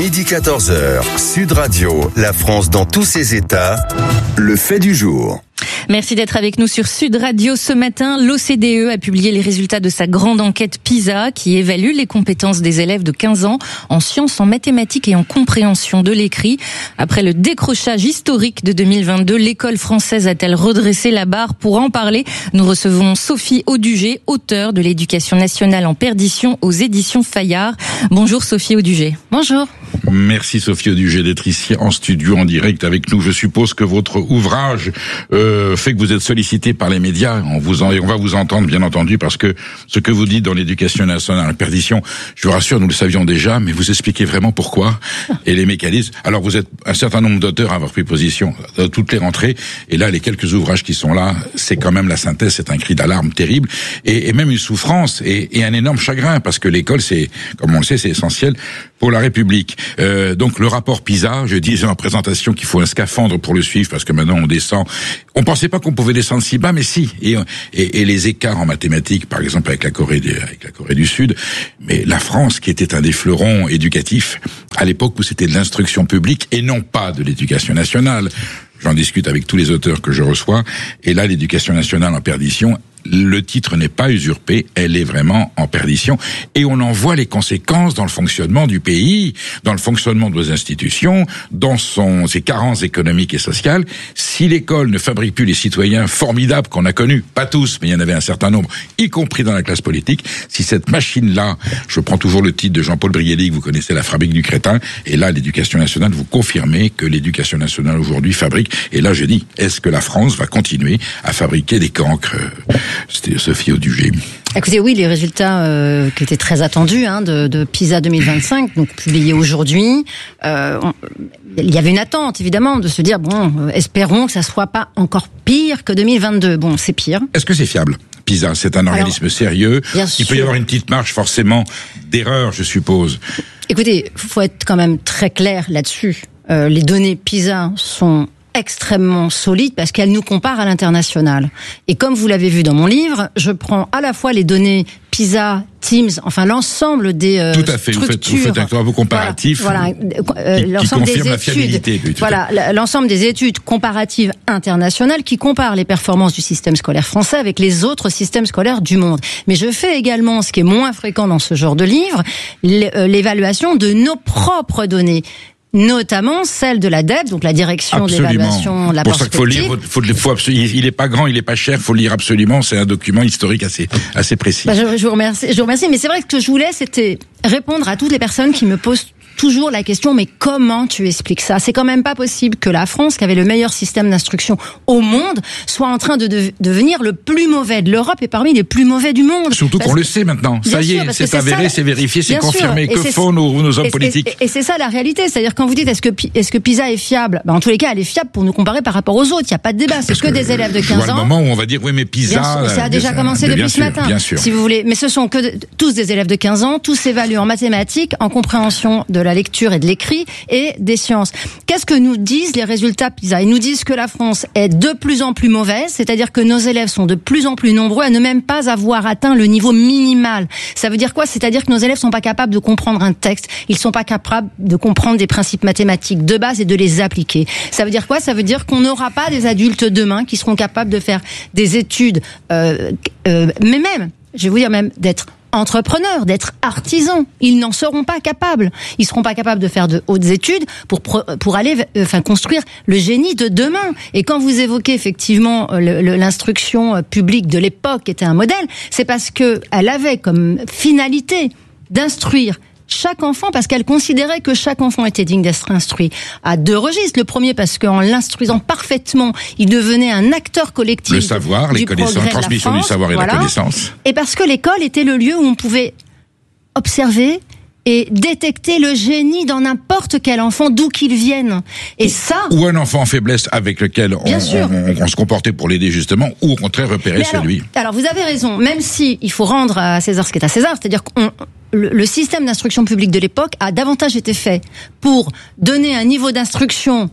Midi quatorze heures, Sud Radio, la France dans tous ses états, le fait du jour. Merci d'être avec nous sur Sud Radio ce matin. L'O C D E a publié les résultats de sa grande enquête PISA qui évalue les compétences des élèves de quinze ans en sciences, en mathématiques et en compréhension de l'écrit. Après le décrochage historique de deux mille vingt-deux, l'école française a-t-elle redressé la barre? Pour en parler, nous recevons Sophie Audugé, auteure de l'Éducation nationale en perdition aux éditions Fayard. Bonjour Sophie Audugé. Bonjour. Merci Sophie Audugé d'être ici en studio en direct avec nous. Je suppose que votre ouvrage euh, fait que vous êtes sollicité par les médias. On vous en, on va vous entendre bien entendu parce que ce que vous dites dans l'Éducation nationale en perdition, je vous rassure, nous le savions déjà, mais vous expliquez vraiment pourquoi et les mécanismes. Alors vous êtes un certain nombre d'auteurs à avoir pris position à toutes les rentrées et là les quelques ouvrages qui sont là, c'est quand même la synthèse, c'est un cri d'alarme terrible et, et même une souffrance et, et un énorme chagrin parce que l'école, c'est, comme on le sait, c'est essentiel pour la République. Euh, donc le rapport PISA, je disais en présentation qu'il faut un scaphandre pour le suivre parce que maintenant on descend. On pensait pas qu'on pouvait descendre si bas, mais si. Et, et, et les écarts en mathématiques, par exemple avec la Corée, avec la Corée du Sud, mais la France qui était un des fleurons éducatifs à l'époque où c'était de l'instruction publique et non pas de l'éducation nationale. J'en discute avec tous les auteurs que je reçois. Et là, l'éducation nationale en perdition, le titre n'est pas usurpé, elle est vraiment en perdition. Et on en voit les conséquences dans le fonctionnement du pays, dans le fonctionnement de nos institutions, dans son, ses carences économiques et sociales. Si l'école ne fabrique plus les citoyens formidables qu'on a connus, pas tous, mais il y en avait un certain nombre, y compris dans la classe politique, si cette machine-là, je prends toujours le titre de Jean-Paul Brielli, que vous connaissez, La fabrique du crétin, et là, l'éducation nationale, vous confirmez que l'éducation nationale aujourd'hui fabrique, et là je dis, est-ce que la France va continuer à fabriquer des cancres? C'était Sophie Audugé. Écoutez, oui, les résultats euh, qui étaient très attendus hein, de, de PISA deux mille vingt-cinq, donc publiés aujourd'hui, euh, on, il y avait une attente évidemment de se dire bon, euh, espérons que ça soit pas encore pire que deux mille vingt-deux. Bon, c'est pire. Est-ce que c'est fiable? PISA, c'est un organisme Alors, sérieux. Il sûr. peut y avoir une petite marge forcément d'erreur, je suppose. Écoutez, faut être quand même très clair là-dessus. Euh, les données PISA sont extrêmement solide parce qu'elle nous compare à l'international. Et comme vous l'avez vu dans mon livre, je prends à la fois les données PISA, Teams, enfin l'ensemble des euh, Tout à fait, vous faites, vous faites un travail comparatif voilà, voilà, euh, qui, l'ensemble qui confirme des la études, fiabilité. Oui, voilà, l'ensemble des études comparatives internationales qui comparent les performances du système scolaire français avec les autres systèmes scolaires du monde. Mais je fais également, ce qui est moins fréquent dans ce genre de livre, l'évaluation de nos propres données. Notamment celle de la D E P, donc la direction absolument. d'évaluation de la pour ça qu'il faut lire, faut, faut, faut, il est pas grand, il est pas cher, faut le lire absolument. C'est un document historique assez, assez précis. Bah je, je vous remercie, je vous remercie. Mais c'est vrai que ce que je voulais, c'était répondre à toutes les personnes qui me posent toujours la question, mais comment tu expliques ça? C'est quand même pas possible que la France, qui avait le meilleur système d'instruction au monde, soit en train de, de devenir le plus mauvais de l'Europe et parmi les plus mauvais du monde. Surtout parce qu'on le sait maintenant. Ça y est, c'est avéré, c'est vérifié, c'est confirmé. Que font nos, nos hommes et politiques? Et, et, et c'est ça la réalité. C'est-à-dire quand vous dites est-ce que, est-ce que PISA est fiable? Ben, en tous les cas, elle est fiable pour nous comparer par rapport aux autres. Il n'y a pas de débat. C'est que, que des élèves de quinze ans. Je vois le moment où on va dire oui, mais PISA. Bien sûr, ça a déjà commencé bien depuis sûr, ce matin. Bien sûr. Si vous voulez. Mais ce sont que de, tous des élèves de quinze ans, tous s'évaluent en mathématiques, en compréhension de la lecture et de l'écrit et des sciences. Qu'est-ce que nous disent les résultats PISA? Ils nous disent que la France est de plus en plus mauvaise, c'est-à-dire que nos élèves sont de plus en plus nombreux à ne même pas avoir atteint le niveau minimal. Ça veut dire quoi? C'est-à-dire que nos élèves sont pas capables de comprendre un texte, ils sont pas capables de comprendre des principes mathématiques de base et de les appliquer. Ça veut dire quoi? Ça veut dire qu'on n'aura pas des adultes demain qui seront capables de faire des études, euh, euh, mais même, je vais vous dire même d'être entrepreneurs, d'être artisans. Ils n'en seront pas capables. Ils seront pas capables de faire de hautes études pour pour aller, enfin, construire le génie de demain. Et quand vous évoquez effectivement le, le, l'instruction publique de l'époque qui était un modèle, c'est parce que elle avait comme finalité d'instruire chaque enfant, parce qu'elle considérait que chaque enfant était digne d'être instruit à deux registres. Le premier, parce qu'en l'instruisant parfaitement, il devenait un acteur collectif. Le savoir, les connaissances, transmission du savoir et voilà. la connaissance. Et parce que l'école était le lieu où on pouvait observer et détecter le génie dans n'importe quel enfant, d'où qu'il vienne. Et ça... Ou un enfant en faiblesse avec lequel on, on, on, on se comportait pour l'aider justement, ou au contraire repérer celui. Alors, vous avez raison, même si il faut rendre à César ce qui est à César, c'est-à-dire qu'on... Le, le système d'instruction publique de l'époque a davantage été fait pour donner un niveau d'instruction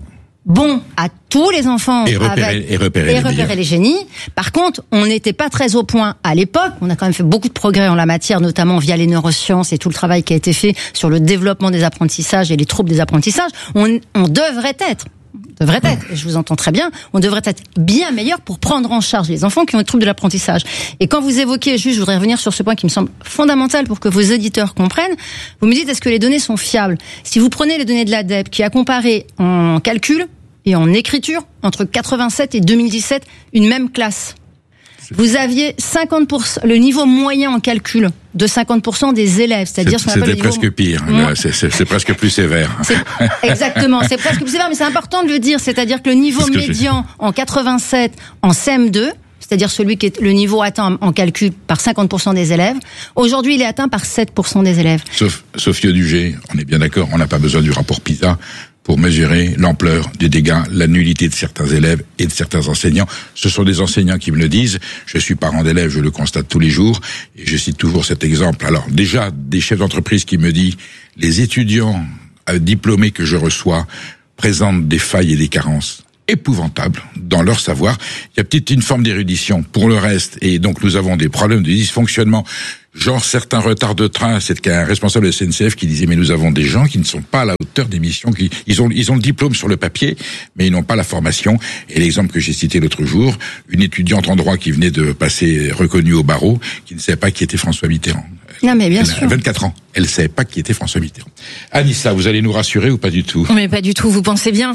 bon à tous les enfants et repérer, avec, et repérer, et les, repérer les génies. Par contre, on n'était pas très au point à l'époque. On a quand même fait beaucoup de progrès en la matière, notamment via les neurosciences et tout le travail qui a été fait sur le développement des apprentissages et les troubles des apprentissages. On, on devrait être devrait être, et je vous entends très bien, on devrait être bien meilleur pour prendre en charge les enfants qui ont des troubles de l'apprentissage. Et quand vous évoquez, juste, je voudrais revenir sur ce point qui me semble fondamental pour que vos auditeurs comprennent, vous me dites, est-ce que les données sont fiables? Si vous prenez les données de l'A D E P, qui a comparé en calcul et en écriture, entre quatre-vingt-sept et deux mille dix-sept, une même classe, vous aviez cinquante pour cent, le niveau moyen en calcul de cinquante pour cent des élèves, c'est-à-dire ce qu'on appelle le niveau... C'était presque pire, là, c'est, c'est, c'est presque plus sévère. C'est, exactement, c'est presque plus sévère, mais c'est important de le dire, c'est-à-dire que le niveau que médian je... en quatre-vingt-sept en C M deux, c'est-à-dire celui qui est le niveau atteint en calcul par cinquante pour cent des élèves, aujourd'hui il est atteint par sept pour cent des élèves. Sauf, Sophie Dugé, on est bien d'accord, on n'a pas besoin du rapport PISA pour mesurer l'ampleur des dégâts, la nullité de certains élèves et de certains enseignants. Ce sont des enseignants qui me le disent. Je suis parent d'élèves, je le constate tous les jours, et je cite toujours cet exemple. Alors déjà, des chefs d'entreprise qui me disent « Les étudiants diplômés que je reçois présentent des failles et des carences épouvantables dans leur savoir. Il y a peut-être une forme d'érudition pour le reste, et donc nous avons des problèmes de dysfonctionnement. Genre certains retards de train, c'est qu'un responsable de la S N C F qui disait mais nous avons des gens qui ne sont pas à la hauteur des missions, qui ils ont ils ont le diplôme sur le papier mais ils n'ont pas la formation. Et l'exemple que j'ai cité l'autre jour, une étudiante en droit qui venait de passer reconnue au barreau, qui ne savait pas qui était François Mitterrand. Non mais bien elle sûr. a vingt-quatre ans, elle ne savait pas qui était François Mitterrand. Anissa, vous allez nous rassurer ou pas du tout? Mais pas du tout, vous pensez bien.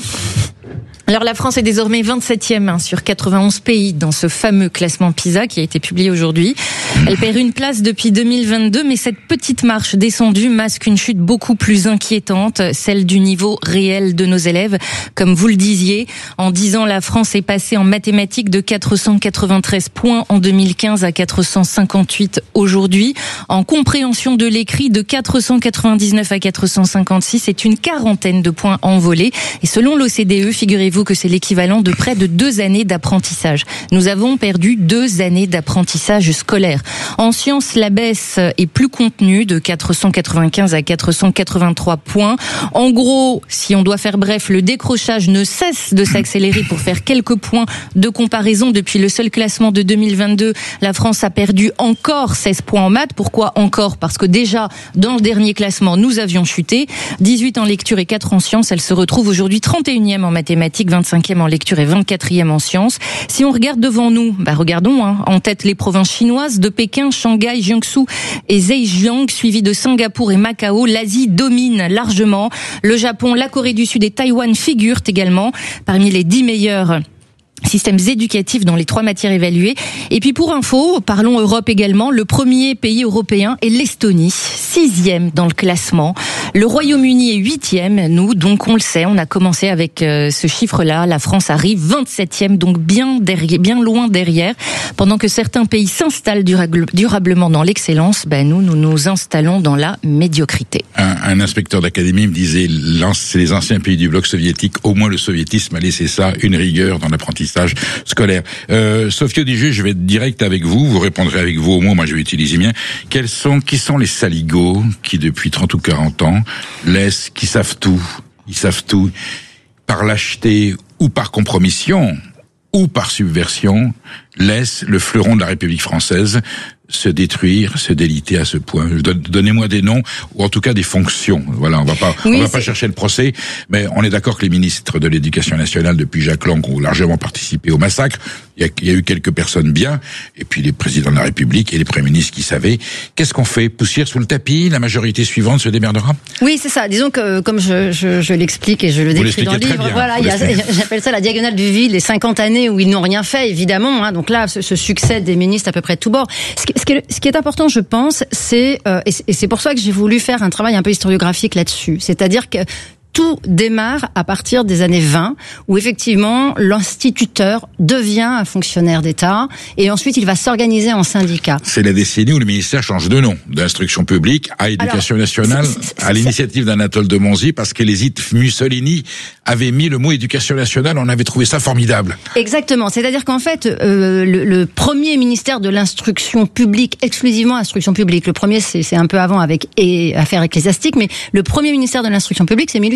Alors la France est désormais vingt-septième hein, sur quatre-vingt-onze pays dans ce fameux classement PISA qui a été publié aujourd'hui. Elle perd une place depuis deux mille vingt-deux, mais cette petite marche descendue masque une chute beaucoup plus inquiétante, celle du niveau réel de nos élèves. Comme vous le disiez, en dix ans, la France est passée en mathématiques de quatre cent quatre-vingt-treize points en deux mille quinze à quatre cent cinquante-huit aujourd'hui. En compréhension de l'écrit, de quatre cent quatre-vingt-dix-neuf à quatre cent cinquante-six, c'est une quarantaine de points envolés. Et selon l'O C D E, figurez-vous que c'est l'équivalent de près de deux années d'apprentissage. Nous avons perdu deux années d'apprentissage scolaire. En sciences, la baisse est plus contenue, de quatre cent quatre-vingt-quinze à quatre cent quatre-vingt-trois points. En gros, si on doit faire bref, le décrochage ne cesse de s'accélérer. Pour faire quelques points de comparaison, depuis le seul classement de deux mille vingt-deux, la France a perdu encore seize points en maths. Pourquoi encore? Parce que déjà, dans le dernier classement, nous avions chuté. dix-huit en lecture et quatre en sciences. Elle se retrouve aujourd'hui trente et unième en mathématiques, vingt-cinquième en lecture et vingt-quatrième en sciences. Si on regarde devant nous, bah regardons, hein, en tête les provinces chinoises de Pékin, Shanghai, Jiangsu et Zhejiang, suivi de Singapour et Macao. L'Asie domine largement. Le Japon, la Corée du Sud et Taïwan figurent également parmi les dix meilleurs systèmes éducatifs dans les trois matières évaluées. Et puis pour info, parlons Europe également, le premier pays européen est l'Estonie, sixième dans le classement. Le Royaume-Uni est huitième, nous, donc on le sait, on a commencé avec euh, ce chiffre-là, la France arrive vingt-septième, donc bien derrière, bien loin derrière. Pendant que certains pays s'installent durable, durablement dans l'excellence, ben nous, nous nous installons dans la médiocrité. Un, un inspecteur d'académie me disait, c'est les anciens pays du bloc soviétique, au moins le soviétisme a laissé ça, une rigueur dans l'apprentissage scolaire. Euh, Sophie Dugé, je vais être direct avec vous, vous répondrez avec vos mots, moi je vais utiliser bien. Quels sont, qui sont les saligots qui depuis trente ou quarante ans laissent, qui savent tout, ils savent tout, par lâcheté ou par compromission ou par subversion, laissent le fleuron de la République française se détruire, se déliter à ce point. Donnez-moi des noms, ou en tout cas des fonctions. Voilà, on va pas, oui, on va c'est... pas chercher le procès, mais on est d'accord que les ministres de l'Éducation nationale depuis Jacques Lang ont largement participé au massacre. Il y a, il y a eu quelques personnes bien, et puis les présidents de la République et les premiers ministres qui savaient. Qu'est-ce qu'on fait? Poussière sous le tapis? La majorité suivante se démerdera? Oui, c'est ça. Disons que, comme je, je, je l'explique et je le décris dans le livre, voilà, il y a, j'appelle ça la diagonale du vide, les cinquante années où ils n'ont rien fait, évidemment. Hein, donc là, ce, ce succès des ministres à peu près de tous bords. Ce qui, ce qui, est, ce qui est important, je pense, c'est euh, et c'est pour ça que j'ai voulu faire un travail un peu historiographique là-dessus. C'est-à-dire que tout démarre à partir des années vingt, où effectivement l'instituteur devient un fonctionnaire d'État, et ensuite il va s'organiser en syndicat. C'est la décennie où le ministère change de nom, d'instruction publique à éducation Alors, nationale, c'est, c'est, c'est, à l'initiative d'Anatole de Monzy, parce qu'Hésite Mussolini avait mis le mot éducation nationale, on avait trouvé ça formidable. Exactement, c'est-à-dire qu'en fait, euh, le, le premier ministère de l'instruction publique, exclusivement instruction publique, le premier c'est, c'est un peu avant avec et, affaires ecclésiastiques, mais le premier ministère de l'instruction publique c'est mille huit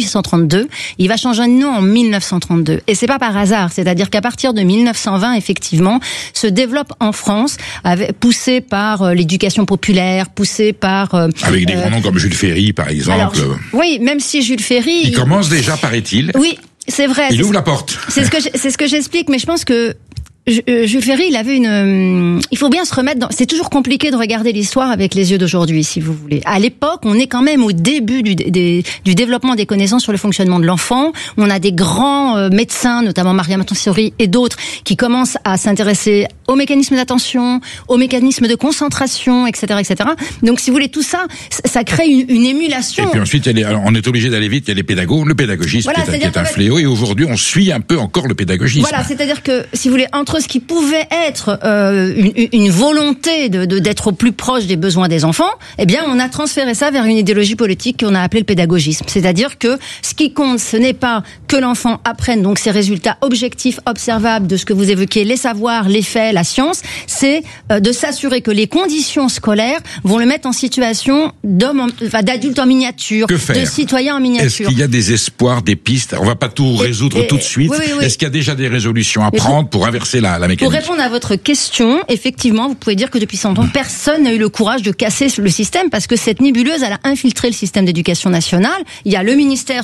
cent trente-deux. Il va changer de nom en mille neuf cent trente-deux. Et c'est pas par hasard. C'est-à-dire qu'à partir de mille neuf cent vingt, effectivement, se développe en France, avec, poussé par euh, l'éducation populaire, poussé par... Euh, avec des euh, grands noms comme Jules Ferry, par exemple. Alors, oui, même si Jules Ferry... Il, il commence déjà, paraît-il. Oui, c'est vrai. Il ouvre la porte. C'est ce que c'est ce que j'explique, mais je pense que Jules Ferry, il avait une. Il faut bien se remettre dans. C'est toujours compliqué de regarder l'histoire avec les yeux d'aujourd'hui, si vous voulez. À l'époque, on est quand même au début du, des, du développement des connaissances sur le fonctionnement de l'enfant. On a des grands euh, médecins, notamment Maria Montessori et d'autres, qui commencent à s'intéresser aux mécanismes d'attention, aux mécanismes de concentration, et cetera, et cetera. Donc, si vous voulez, tout ça, ça crée une, une émulation. Et puis ensuite, il y a les, on est obligé d'aller vite. Il y a les pédagogues, le pédagogisme voilà, qui est, qui est un fléau. Et aujourd'hui, on suit un peu encore le pédagogisme. Voilà, c'est-à-dire que, si vous voulez, entre ce qui pouvait être euh, une, une volonté de, de d'être au plus proche des besoins des enfants, eh bien, on a transféré ça vers une idéologie politique qu'on a appelée le pédagogisme. C'est-à-dire que ce qui compte, ce n'est pas que l'enfant apprenne donc ces résultats objectifs, observables de ce que vous évoquez, les savoirs, les faits, la science, c'est euh, de s'assurer que les conditions scolaires vont le mettre en situation d'homme, en, enfin, d'adulte en miniature, que faire? De citoyen en miniature. Est-ce qu'il y a des espoirs, des pistes? On va pas tout résoudre et, et, tout de suite. Oui, oui, oui. Est-ce qu'il y a déjà des résolutions à et prendre pour, pour inverser la, la mécanique? Pour répondre à votre question, effectivement, vous pouvez dire que depuis cent ans, personne n'a eu le courage de casser le système parce que cette nébuleuse, elle a infiltré le système d'éducation nationale. Il y a le ministère